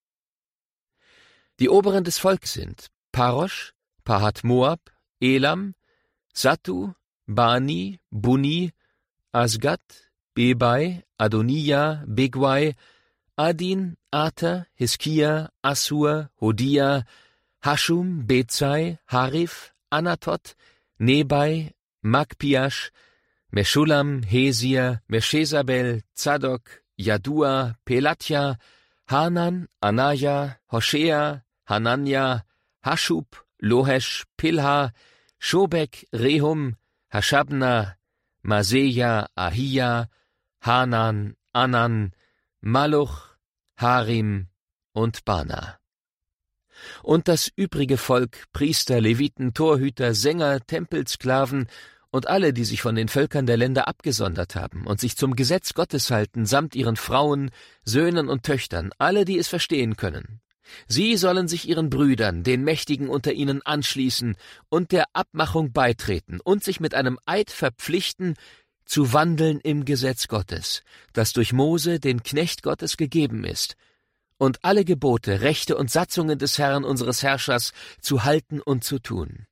S1: Die Oberen des Volks sind Parosch, Pahat Moab, Elam, Sattu, Bani, Buni, Asgat, Bebai, Adonia, Begwai, Adin, Ater, Hiskia, Assur, Hodia, Hashum, Bezai, Harif, Anatot, Nebai, Magpiasch, Meschulam, Hesir, Meshezabel, Zadok, Jadua, Pelatja, Hanan, Anaja, Hoshea, Hananja, Hashub, Lohesh, Pilha, Shobek, Rehum, Hashabna, Maseja, Ahia, Hanan, Anan, Maluch, Harim und Bana. Und das übrige Volk, Priester, Leviten, Torhüter, Sänger, Tempelsklaven und alle, die sich von den Völkern der Länder abgesondert haben und sich zum Gesetz Gottes halten, samt ihren Frauen, Söhnen und Töchtern, alle, die es verstehen können. Sie sollen sich ihren Brüdern, den Mächtigen unter ihnen, anschließen und der Abmachung beitreten und sich mit einem Eid verpflichten, zu wandeln im Gesetz Gottes, das durch Mose, den Knecht Gottes, gegeben ist, und alle Gebote, Rechte und Satzungen des Herrn unseres Herrschers zu halten und zu tun.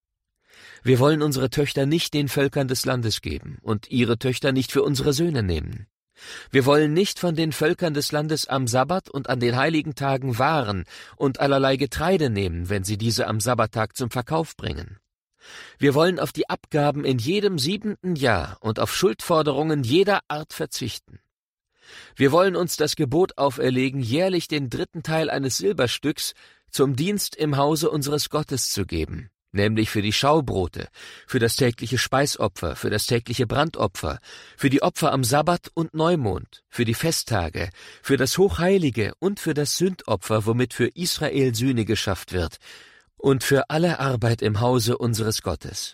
S1: Wir wollen unsere Töchter nicht den Völkern des Landes geben und ihre Töchter nicht für unsere Söhne nehmen. Wir wollen nicht von den Völkern des Landes am Sabbat und an den heiligen Tagen Waren und allerlei Getreide nehmen, wenn sie diese am Sabbattag zum Verkauf bringen. Wir wollen auf die Abgaben in jedem 7. Jahr und auf Schuldforderungen jeder Art verzichten. Wir wollen uns das Gebot auferlegen, jährlich den 3. Teil eines Silberstücks zum Dienst im Hause unseres Gottes zu geben, nämlich für die Schaubrote, für das tägliche Speisopfer, für das tägliche Brandopfer, für die Opfer am Sabbat und Neumond, für die Festtage, für das Hochheilige und für das Sündopfer, womit für Israel Sühne geschafft wird, und für alle Arbeit im Hause unseres Gottes.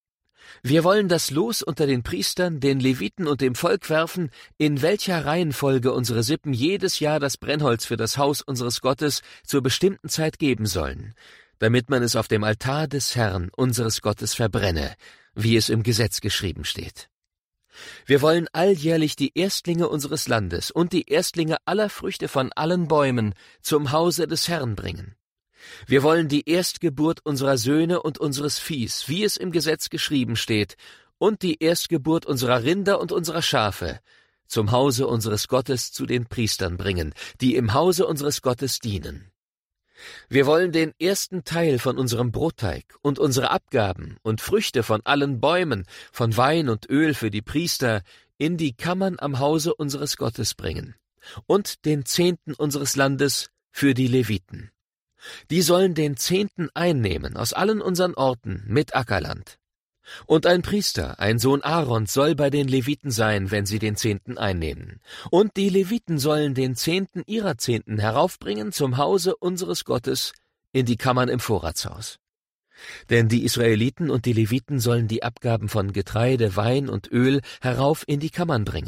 S1: Wir wollen das Los unter den Priestern, den Leviten und dem Volk werfen, in welcher Reihenfolge unsere Sippen jedes Jahr das Brennholz für das Haus unseres Gottes zur bestimmten Zeit geben sollen, damit man es auf dem Altar des Herrn, unseres Gottes, verbrenne, wie es im Gesetz geschrieben steht. Wir wollen alljährlich die Erstlinge unseres Landes und die Erstlinge aller Früchte von allen Bäumen zum Hause des Herrn bringen. Wir wollen die Erstgeburt unserer Söhne und unseres Viehs, wie es im Gesetz geschrieben steht, und die Erstgeburt unserer Rinder und unserer Schafe zum Hause unseres Gottes zu den Priestern bringen, die im Hause unseres Gottes dienen. Wir wollen den 1. Teil von unserem Brotteig und unsere Abgaben und Früchte von allen Bäumen, von Wein und Öl für die Priester in die Kammern am Hause unseres Gottes bringen und den 10. unseres Landes für die Leviten. Die sollen den 10. einnehmen aus allen unseren Orten mit Ackerland. Und ein Priester, ein Sohn Aarons, soll bei den Leviten sein, wenn sie den 10. einnehmen. Und die Leviten sollen den 10. ihrer 10. heraufbringen zum Hause unseres Gottes in die Kammern im Vorratshaus. Denn die Israeliten und die Leviten sollen die Abgaben von Getreide, Wein und Öl herauf in die Kammern bringen.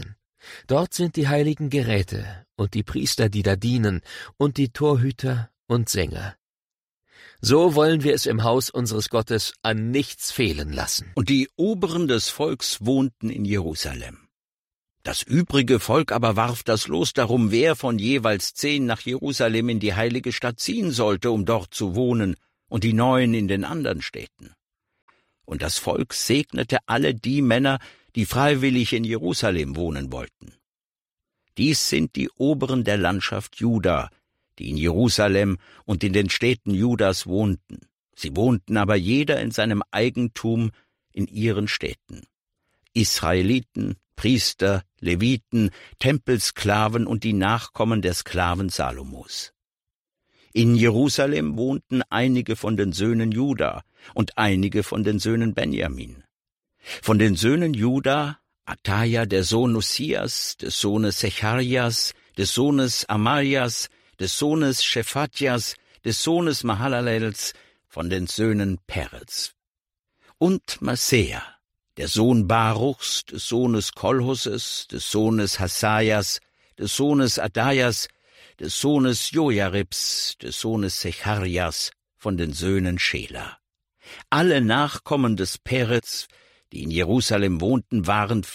S1: Dort sind die heiligen Geräte und die Priester, die da dienen, und die Torhüter und Sänger. So wollen wir es im Haus unseres Gottes an nichts fehlen lassen.
S2: Und die Oberen des Volks wohnten in Jerusalem. Das übrige Volk aber warf das Los darum, wer von jeweils 10 nach Jerusalem in die heilige Stadt ziehen sollte, um dort zu wohnen, und die 9 in den anderen Städten. Und das Volk segnete alle die Männer, die freiwillig in Jerusalem wohnen wollten. Dies sind die Oberen der Landschaft Juda, die in Jerusalem und in den Städten Judas wohnten. Sie wohnten aber jeder in seinem Eigentum in ihren Städten. Israeliten, Priester, Leviten, Tempelsklaven und die Nachkommen der Sklaven Salomos. In Jerusalem wohnten einige von den Söhnen Juda und einige von den Söhnen Benjamin. Von den Söhnen Juda, Ataja, der Sohn Ussias, des Sohnes Secharias, des Sohnes Amarias, des Sohnes Shephatjas, des Sohnes Mahalalels, von den Söhnen Perez. Und Massea, der Sohn Baruchs, des Sohnes Kolhoses, des Sohnes Hasajas, des Sohnes Adajas, des Sohnes Jojaribs, des Sohnes Secharias, von den Söhnen Schela. Alle Nachkommen des Perez, die in Jerusalem wohnten, waren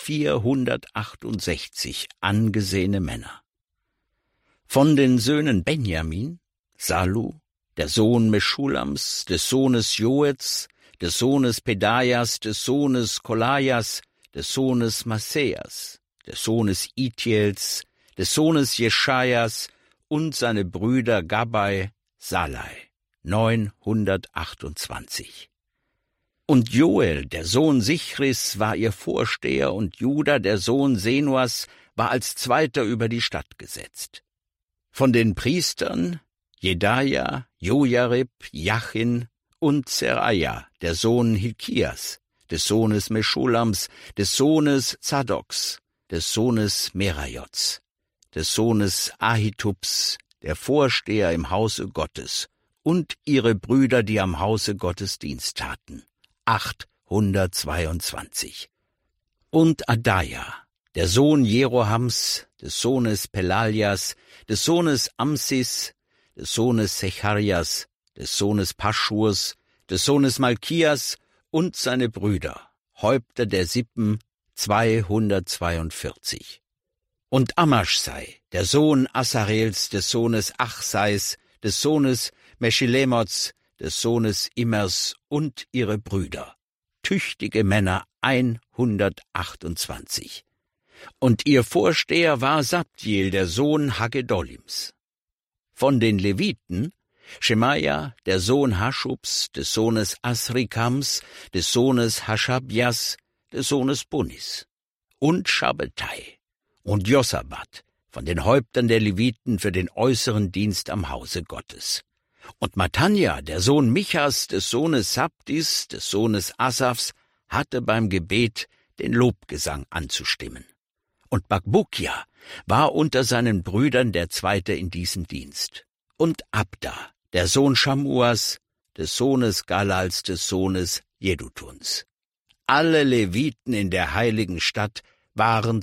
S2: 468 angesehene Männer. Von den Söhnen Benjamin, Salu, der Sohn Meschulams, des Sohnes Joets, des Sohnes Pedajas, des Sohnes Kolajas, des Sohnes Masseas, des Sohnes Itiels, des Sohnes Jeschajas und seine Brüder Gabbai, Salai, 928. Und Joel, der Sohn Sichris, war ihr Vorsteher, und Juda, der Sohn Senuas, war als Zweiter über die Stadt gesetzt. Von den Priestern Jedaja, Jojarib, Jachin und Seraja, der Sohn Hilkias, des Sohnes Meschulams, des Sohnes Zadoks, des Sohnes Merajots, des Sohnes Ahitubs, der Vorsteher im Hause Gottes, und ihre Brüder, die am Hause Gottes Dienst taten, 822. Und Adaja, der Sohn Jerohams, des Sohnes Pelaljas, des Sohnes Amsis, des Sohnes Secharias, des Sohnes Paschurs, des Sohnes Malkias und seine Brüder, Häupter der Sippen, 242. Und Amaschsai, der Sohn Asarels, des Sohnes Achsais, des Sohnes Meschilemots, des Sohnes Immers und ihre Brüder, tüchtige Männer, 128. Und ihr Vorsteher war Sabdiel, der Sohn Hagedolims. Von den Leviten Schemaja, der Sohn Haschubs, des Sohnes Asrikams, des Sohnes Haschabjas, des Sohnes Bunis. Und Schabbetai und Josabat, von den Häuptern der Leviten für den äußeren Dienst am Hause Gottes. Und Matanja, der Sohn Michas, des Sohnes Sabdis, des Sohnes Asafs, hatte beim Gebet den Lobgesang anzustimmen. Und Bakbukia war unter seinen Brüdern der Zweite in diesem Dienst. Und Abda, der Sohn Schamuas, des Sohnes Galals, des Sohnes Jedutuns. Alle Leviten in der heiligen Stadt waren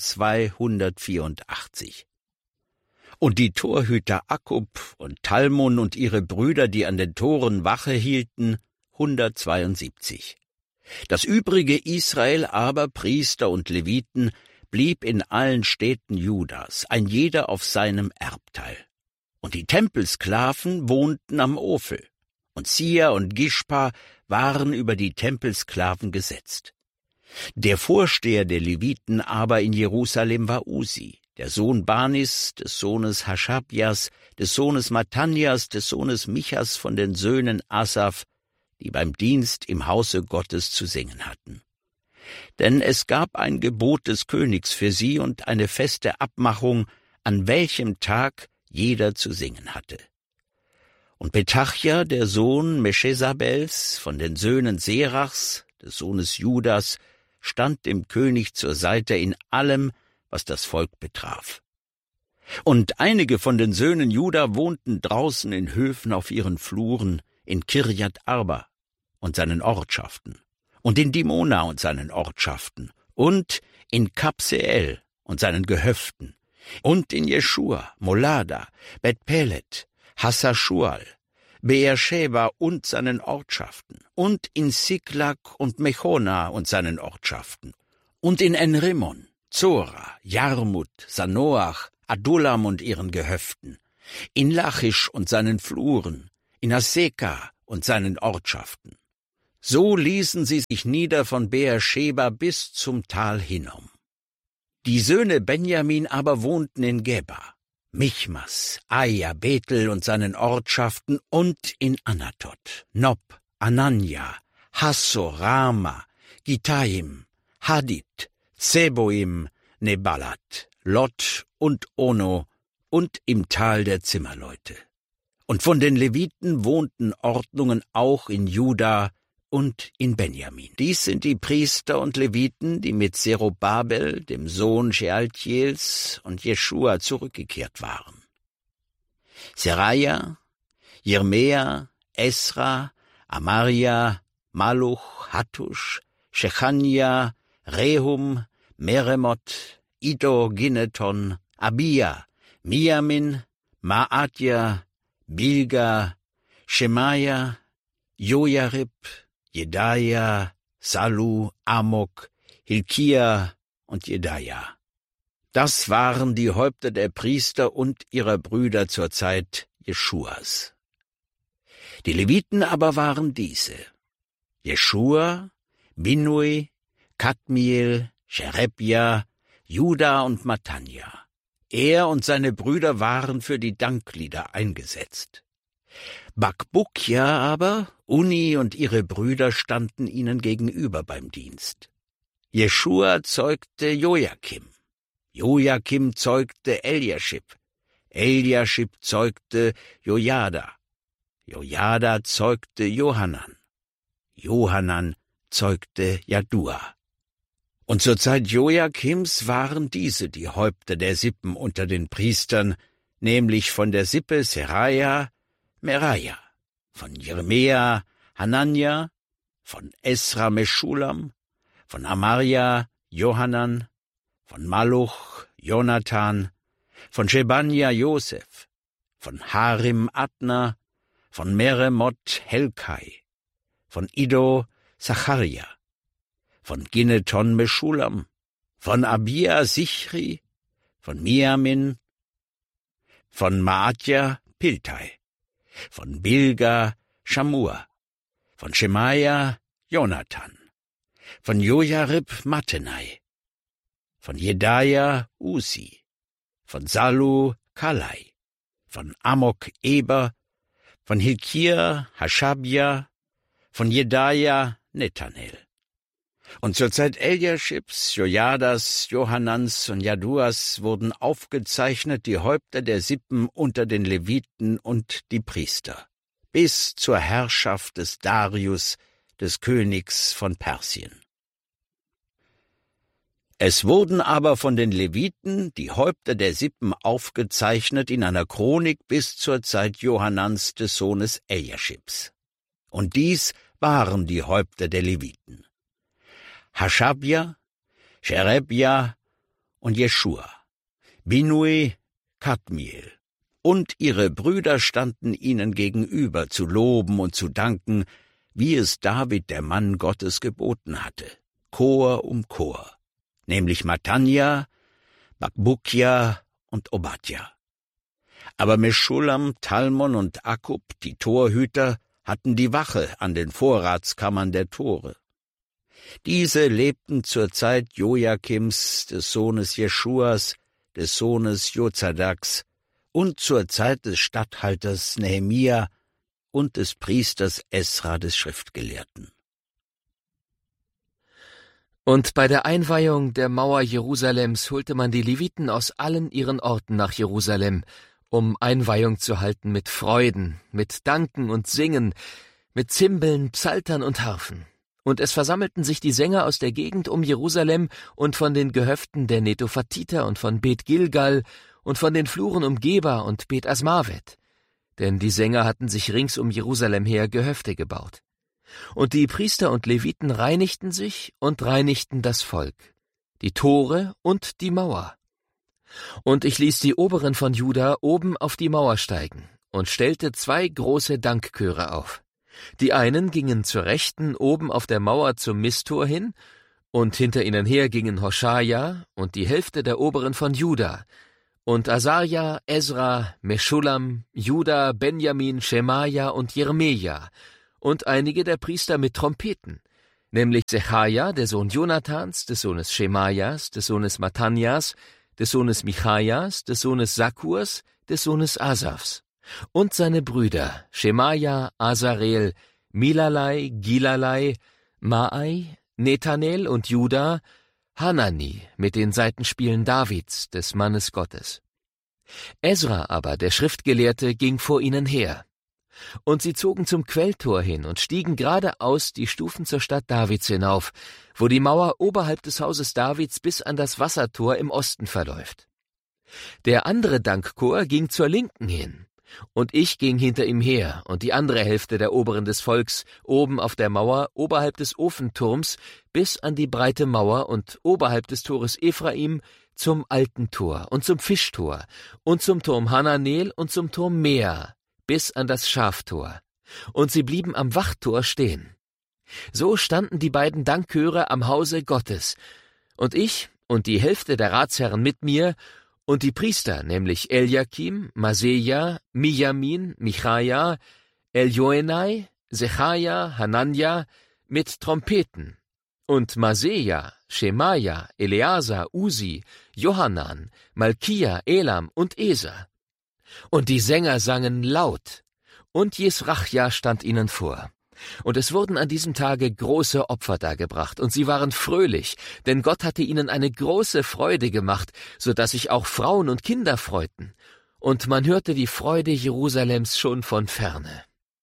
S2: 284. Und die Torhüter Akkub und Talmon und ihre Brüder, die an den Toren Wache hielten, 172. Das übrige Israel aber, Priester und Leviten, blieb in allen Städten Judas, ein jeder auf seinem Erbteil. Und die Tempelsklaven wohnten am Ophel, und Sia und Gispa waren über die Tempelsklaven gesetzt. Der Vorsteher der Leviten aber in Jerusalem war Usi, der Sohn Banis, des Sohnes Haschabjas, des Sohnes Matanias, des Sohnes Michas von den Söhnen Asaf, die beim Dienst im Hause Gottes zu singen hatten. Denn es gab ein Gebot des Königs für sie und eine feste Abmachung, an welchem Tag jeder zu singen hatte. Und Petachja, der Sohn Meschesabels, von den Söhnen Serachs, des Sohnes Judas, stand dem König zur Seite in allem, was das Volk betraf. Und einige von den Söhnen Juda wohnten draußen in Höfen auf ihren Fluren, in Kirjat Arba und seinen Ortschaften, und in Dimona und seinen Ortschaften, und in Kabseel und seinen Gehöften, und in Jeschua, Molada, Bet-Pelet, Hassaschual, Beersheba und seinen Ortschaften, und in Siklag und Mechona und seinen Ortschaften, und in Enrimmon, Zora, Jarmut, Sanoach, Adullam und ihren Gehöften, in Lachisch und seinen Fluren, in Aseka und seinen Ortschaften. So ließen sie sich nieder von Beersheba bis zum Tal Hinnom. Die Söhne Benjamin aber wohnten in Geba, Michmas, Aja, Bethel und seinen Ortschaften und in Anatot, Nob, Anania, Hassor, Rama, Gitaim, Hadid, Zeboim, Nebalat, Lot und Ono und im Tal der Zimmerleute. Und von den Leviten wohnten Ordnungen auch in Juda und in Benjamin. Dies sind die Priester und Leviten, die mit Zerubabel, dem Sohn Shealtiels, und Jeschua zurückgekehrt waren. Seraja, Jeremia, Esra, Amaria, Maluch, Hattusch, Shechania, Rehum, Meremot, Iddo, Ginneton, Abia, Miamin, Maadja, Bilga, Shemaja, Jojarib, Jedaja, Salu, Amok, Hilkia und Jedaja. Das waren die Häupter der Priester und ihrer Brüder zur Zeit Jeschuas. Die Leviten aber waren diese: Jeschua, Binnui, Kadmiel, Sherebja, Juda und Matanja. Er und seine Brüder waren für die Danklieder eingesetzt. Bakbukja aber, Uni und ihre Brüder standen ihnen gegenüber beim Dienst. Jeschua zeugte Jojakim, Jojakim zeugte Eliaschib, Eliaschib zeugte Jojada, Jojada zeugte Johanan, Johanan zeugte Jadua. Und zur Zeit Jojakims waren diese die Häupter der Sippen unter den Priestern, nämlich von der Sippe Seraja, Meraja, von Jeremia, Hanania, von Esra Meschulam, von Amaria, Johanan, von Maluch, Jonathan, von Shebania, Josef, von Harim, Adna, von Meremot, Helkai, von Iddo, Zacharia, von Ginneton, Meschulam, von Abia, Sichri, von Miamin, von Maadja, Piltai, von Bilga, Schamua, von Schemaja, Jonathan, von Jojarib, Mattenai, von Jedaja, Usi, von Salu, Kalai, von Amok, Eber, von Hilkia, Haschabja, von Jedaja, Nethanel. Und zur Zeit Eliaschibs, Jojadas, Johanans und Jaduas wurden aufgezeichnet die Häupter der Sippen unter den Leviten und die Priester, bis zur Herrschaft des Darius, des Königs von Persien. Es wurden aber von den Leviten die Häupter der Sippen aufgezeichnet in einer Chronik bis zur Zeit Johanans des Sohnes Eliaschibs. Und dies waren die Häupter der Leviten: Haschabja, Sherebja und Jeschua, Binnui, Kadmiel. Und ihre Brüder standen ihnen gegenüber, zu loben und zu danken, wie es David, der Mann Gottes, geboten hatte, Chor um Chor, nämlich Matanja, Bakbukja und Obadja. Aber Meschulam, Talmon und Akkub, die Torhüter, hatten die Wache an den Vorratskammern der Tore. Diese lebten zur Zeit Jojakims, des Sohnes Jeschuas, des Sohnes Jozadaks, und zur Zeit des Statthalters Nehemia und des Priesters Esra, des Schriftgelehrten.
S1: Und bei der Einweihung der Mauer Jerusalems holte man die Leviten aus allen ihren Orten nach Jerusalem, um Einweihung zu halten mit Freuden, mit Danken und Singen, mit Zimbeln, Psaltern und Harfen. Und es versammelten sich die Sänger aus der Gegend um Jerusalem und von den Gehöften der Netophatiter und von Bet Gilgal und von den Fluren um Geba und Bet Asmavet, denn die Sänger hatten sich rings um Jerusalem her Gehöfte gebaut. Und die Priester und Leviten reinigten sich und reinigten das Volk. die Tore und die Mauer. Und ich ließ die Oberen von Juda oben auf die Mauer steigen und stellte 2 große Dankchöre auf. Die einen gingen zur Rechten oben auf der Mauer zum Misttor hin, und hinter ihnen her gingen Hoschaja und die Hälfte der Oberen von Juda, und Asaja, Esra, Meschulam, Juda, Benjamin, Schemaja und Jeremia, und einige der Priester mit Trompeten, nämlich Sechaja, der Sohn Jonathans, des Sohnes Schemajas, des Sohnes Matanias, des Sohnes Michajas, des Sohnes Sakkurs, des Sohnes Asafs, und seine Brüder Schemaja, Asarel, Milalai, Gilalai, Maai, Nethanel und Juda, Hanani mit den Saitenspielen Davids, des Mannes Gottes. Esra aber, der Schriftgelehrte, ging vor ihnen her. Und sie zogen zum Quelltor hin und stiegen geradeaus die Stufen zur Stadt Davids hinauf, wo die Mauer oberhalb des Hauses Davids bis an das Wassertor im Osten verläuft. Der andere Dankchor ging zur Linken hin, und ich ging hinter ihm her, und die andere Hälfte der Oberen des Volks oben auf der Mauer oberhalb des Ofenturms bis an die breite Mauer und oberhalb des Tores Ephraim zum alten Tor und zum Fischtor und zum Turm Hananel und zum Turm Mea bis an das Schaftor, und sie blieben am Wachtor stehen. So standen die beiden Dankchöre am Hause Gottes, und ich und die Hälfte der Ratsherren mit mir und die Priester, nämlich Eliakim, Maseja, Mijamin, Michaja, Eljoenai, Sechaja, Hananja, mit Trompeten, und Maseja, Schemaja, Eleazar, Usi, Johanan, Malkia, Elam und Eser. Und die Sänger sangen laut, und Jesrachja stand ihnen vor. Und es wurden an diesem Tage große Opfer dargebracht, und sie waren fröhlich, denn Gott hatte ihnen eine große Freude gemacht, so dass sich auch Frauen und Kinder freuten, und man hörte die Freude Jerusalems schon von ferne.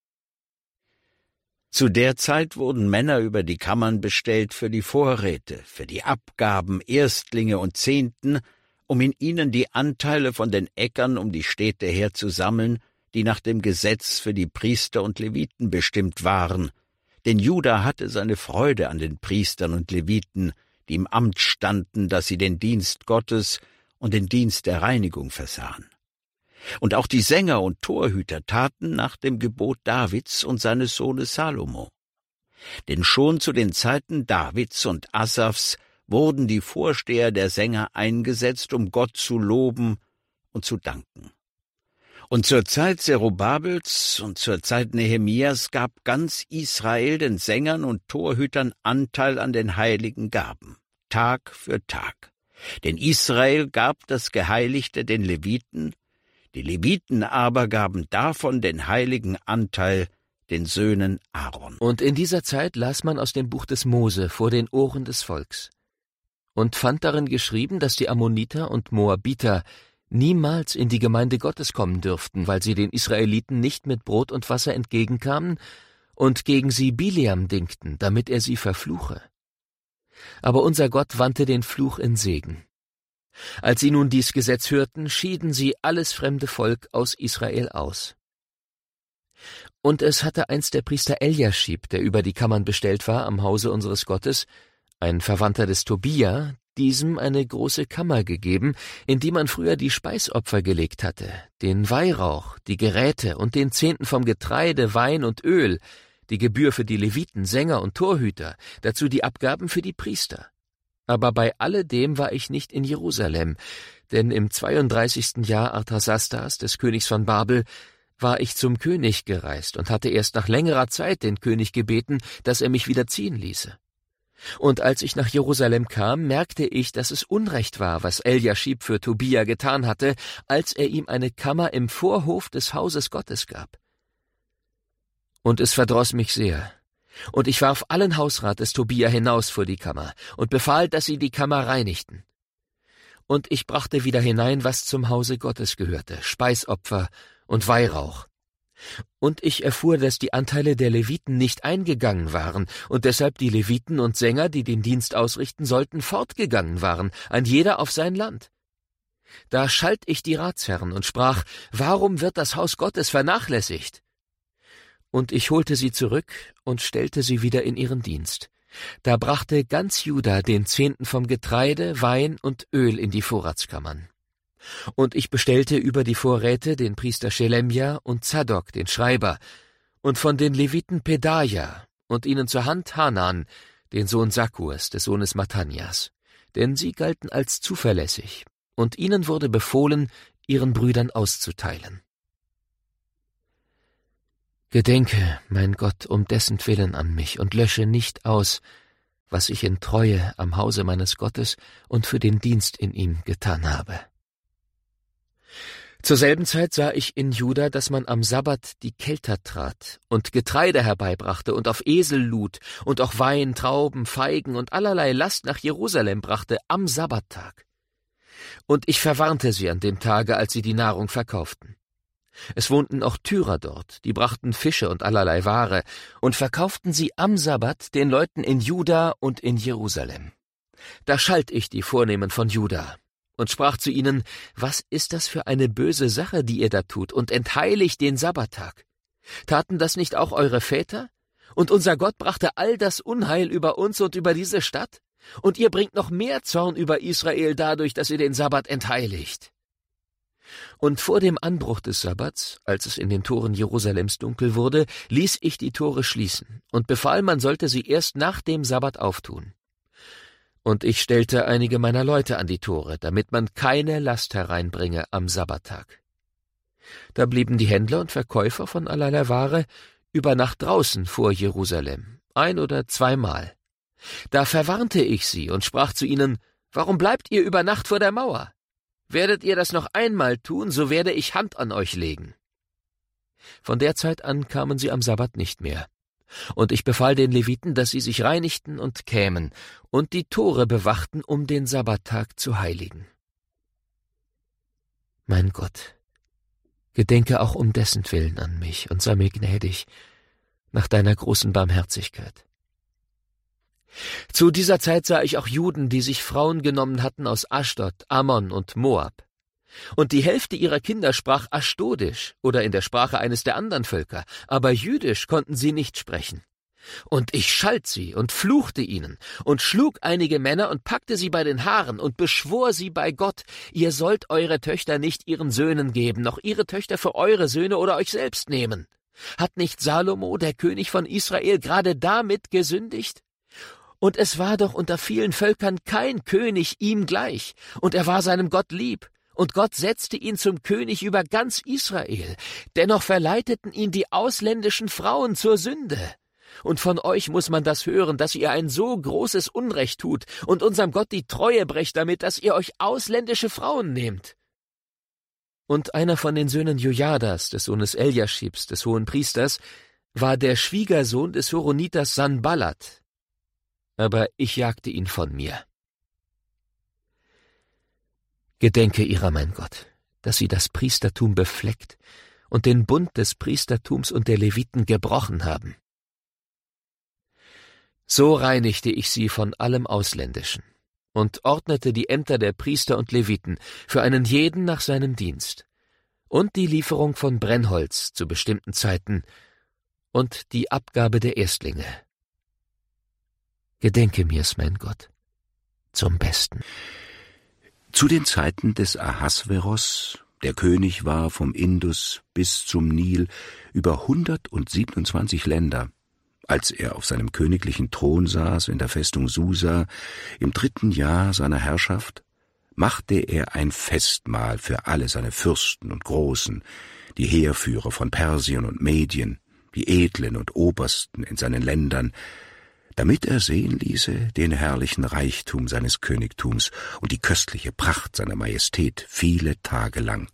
S14: Zu der Zeit wurden Männer über die Kammern bestellt für die Vorräte, für die Abgaben, Erstlinge und Zehnten, um in ihnen die Anteile von den Äckern um die Städte her zu sammeln, die nach dem Gesetz für die Priester und Leviten bestimmt waren. Denn Juda hatte seine Freude an den Priestern und Leviten, die im Amt standen, dass sie den Dienst Gottes und den Dienst der Reinigung versahen. Und auch die Sänger und Torhüter taten nach dem Gebot Davids und seines Sohnes Salomo. Denn schon zu den Zeiten Davids und Asafs wurden die Vorsteher der Sänger eingesetzt, um Gott zu loben und zu danken. Und zur Zeit Zerubabels und zur Zeit Nehemias gab ganz Israel den Sängern und Torhütern Anteil an den heiligen Gaben, Tag für Tag. Denn Israel gab das Geheiligte den Leviten, die Leviten aber gaben davon den heiligen Anteil den Söhnen Aaron.
S1: Und in dieser Zeit las man aus dem Buch des Mose vor den Ohren des Volks und fand darin geschrieben, dass die Ammoniter und Moabiter niemals in die Gemeinde Gottes kommen dürften, weil sie den Israeliten nicht mit Brot und Wasser entgegenkamen und gegen sie Bileam dingten, damit er sie verfluche. Aber unser Gott wandte den Fluch in Segen. Als sie nun dies Gesetz hörten, schieden sie alles fremde Volk aus Israel aus. Und es hatte einst der Priester Eliaschib, der über die Kammern bestellt war am Hause unseres Gottes, ein Verwandter des Tobia, diesem eine große Kammer gegeben, in die man früher die Speisopfer gelegt hatte, den Weihrauch, die Geräte und den Zehnten vom Getreide, Wein und Öl, die Gebühr für die Leviten, Sänger und Torhüter, dazu die Abgaben für die Priester. Aber bei alledem war ich nicht in Jerusalem, denn im 32. Jahr Artasastas, des Königs von Babel, war ich zum König gereist und hatte erst nach längerer Zeit den König gebeten, dass er mich wieder ziehen ließe. Und als ich nach Jerusalem kam, merkte ich, dass es Unrecht war, was Eliaschib für Tobia getan hatte, als er ihm eine Kammer im Vorhof des Hauses Gottes gab. Und es verdross mich sehr. Und ich warf allen Hausrat des Tobia hinaus vor die Kammer und befahl, dass sie die Kammer reinigten. Und ich brachte wieder hinein, was zum Hause Gottes gehörte, Speisopfer und Weihrauch. Und ich erfuhr, dass die Anteile der Leviten nicht eingegangen waren und deshalb die Leviten und Sänger, die den Dienst ausrichten sollten, fortgegangen waren, ein jeder auf sein Land. Da schalt ich die Ratsherren und sprach, warum wird das Haus Gottes vernachlässigt? Und ich holte sie zurück und stellte sie wieder in ihren Dienst, Da brachte ganz Juda den 10. vom Getreide, Wein und Öl in die Vorratskammern. Und ich bestellte über die Vorräte den Priester Schelemja und Zadok, den Schreiber, und von den Leviten Pedaja, und ihnen zur Hand Hanan, den Sohn Sakkurs, des Sohnes Matanias, denn sie galten als zuverlässig, und ihnen wurde befohlen, ihren Brüdern auszuteilen. Gedenke, mein Gott, um dessen Willen an mich, und lösche nicht aus, was ich in Treue am Hause meines Gottes und für den Dienst in ihm getan habe. Zur selben Zeit sah ich in Juda, dass man am Sabbat die Kelter trat und Getreide herbeibrachte und auf Esel lud und auch Wein, Trauben, Feigen und allerlei Last nach Jerusalem brachte am Sabbattag. Und ich verwarnte sie an dem Tage, als sie die Nahrung verkauften. Es wohnten auch Tyrer dort, die brachten Fische und allerlei Ware und verkauften sie am Sabbat den Leuten in Juda und in Jerusalem. Da schalt ich die Vornehmen von Juda und sprach zu ihnen, was ist das für eine böse Sache, die ihr da tut, und entheiligt den Sabbattag? Taten das nicht auch eure Väter? Und unser Gott brachte all das Unheil über uns und über diese Stadt? Und ihr bringt noch mehr Zorn über Israel dadurch, dass ihr den Sabbat entheiligt. Und vor dem Anbruch des Sabbats, als es in den Toren Jerusalems dunkel wurde, ließ ich die Tore schließen und befahl, man sollte sie erst nach dem Sabbat auftun. Und ich stellte einige meiner Leute an die Tore, damit man keine Last hereinbringe am Sabbattag. Da blieben die Händler und Verkäufer von allerlei Ware über Nacht draußen vor Jerusalem, 1 oder 2 Mal. Da verwarnte ich sie und sprach zu ihnen, warum bleibt ihr über Nacht vor der Mauer? Werdet ihr das noch einmal tun, so werde ich Hand an euch legen. Von der Zeit an kamen sie am Sabbat nicht mehr. Und ich befahl den Leviten, dass sie sich reinigten und kämen und die Tore bewachten, um den Sabbattag zu heiligen. Mein Gott, gedenke auch um dessen Willen an mich und sei mir gnädig nach deiner großen Barmherzigkeit. Zu dieser Zeit sah ich auch Juden, die sich Frauen genommen hatten aus Aschdod, Ammon und Moab. Und die Hälfte ihrer Kinder sprach Aschdodisch oder in der Sprache eines der anderen Völker, aber Jüdisch konnten sie nicht sprechen. Und ich schalt sie und fluchte ihnen und schlug einige Männer und packte sie bei den Haaren und beschwor sie bei Gott, ihr sollt eure Töchter nicht ihren Söhnen geben, noch ihre Töchter für eure Söhne oder euch selbst nehmen. Hat nicht Salomo, der König von Israel, gerade damit gesündigt? Und es war doch unter vielen Völkern kein König ihm gleich, und er war seinem Gott lieb. Und Gott setzte ihn zum König über ganz Israel. Dennoch verleiteten ihn die ausländischen Frauen zur Sünde. Und von euch muss man das hören, dass ihr ein so großes Unrecht tut und unserem Gott die Treue brecht damit, dass ihr euch ausländische Frauen nehmt. Und einer von den Söhnen Jojadas, des Sohnes Eljaschibs, des Hohenpriesters, war der Schwiegersohn des Horoniters Sanballat. Aber ich jagte ihn von mir. Gedenke ihrer, mein Gott, dass sie das Priestertum befleckt und den Bund des Priestertums und der Leviten gebrochen haben. So reinigte ich sie von allem Ausländischen und ordnete die Ämter der Priester und Leviten für einen jeden nach seinem Dienst und die Lieferung von Brennholz zu bestimmten Zeiten und die Abgabe der Erstlinge. Gedenke mir's, mein Gott, zum Besten.
S2: Zu den Zeiten des Ahasveros, der König war vom Indus bis zum Nil über 127 Länder, als er auf seinem königlichen Thron saß in der Festung Susa im 3. Jahr seiner Herrschaft, machte er ein Festmahl für alle seine Fürsten und Großen, die Heerführer von Persien und Medien, die Edlen und Obersten in seinen Ländern, damit er sehen ließe den herrlichen Reichtum seines Königtums und die köstliche Pracht seiner Majestät viele Tage lang,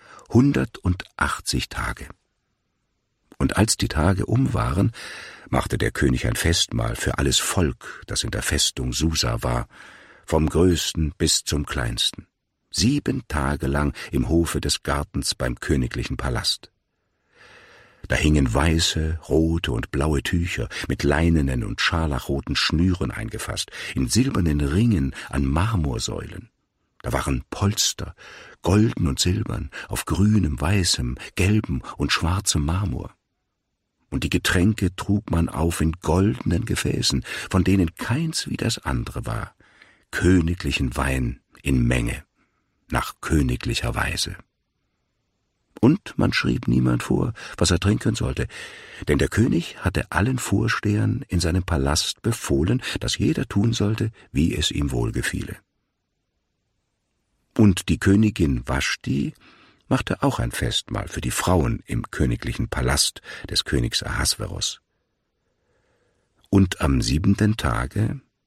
S2: 180 Tage. Und als die Tage um waren, machte der König ein Festmahl für alles Volk, das in der Festung Susa war, vom Größten bis zum Kleinsten, 7 Tage lang im Hofe des Gartens beim königlichen Palast. Da hingen weiße, rote und blaue Tücher mit leinenen und scharlachroten Schnüren eingefasst, in silbernen Ringen an Marmorsäulen. Da waren Polster, golden und silbern, auf grünem, weißem, gelbem und schwarzem Marmor. und die Getränke trug man auf in goldenen Gefäßen, von denen keins wie das andere war, königlichen Wein in Menge, nach königlicher Weise. Und man schrieb niemand vor, was er trinken sollte, denn der König hatte allen Vorstehern in seinem Palast befohlen, dass jeder tun sollte, wie es ihm wohlgefiele. Und die Königin Waschti machte auch ein Festmahl für die Frauen im königlichen Palast des Königs Ahasveros. Und am 7. Tage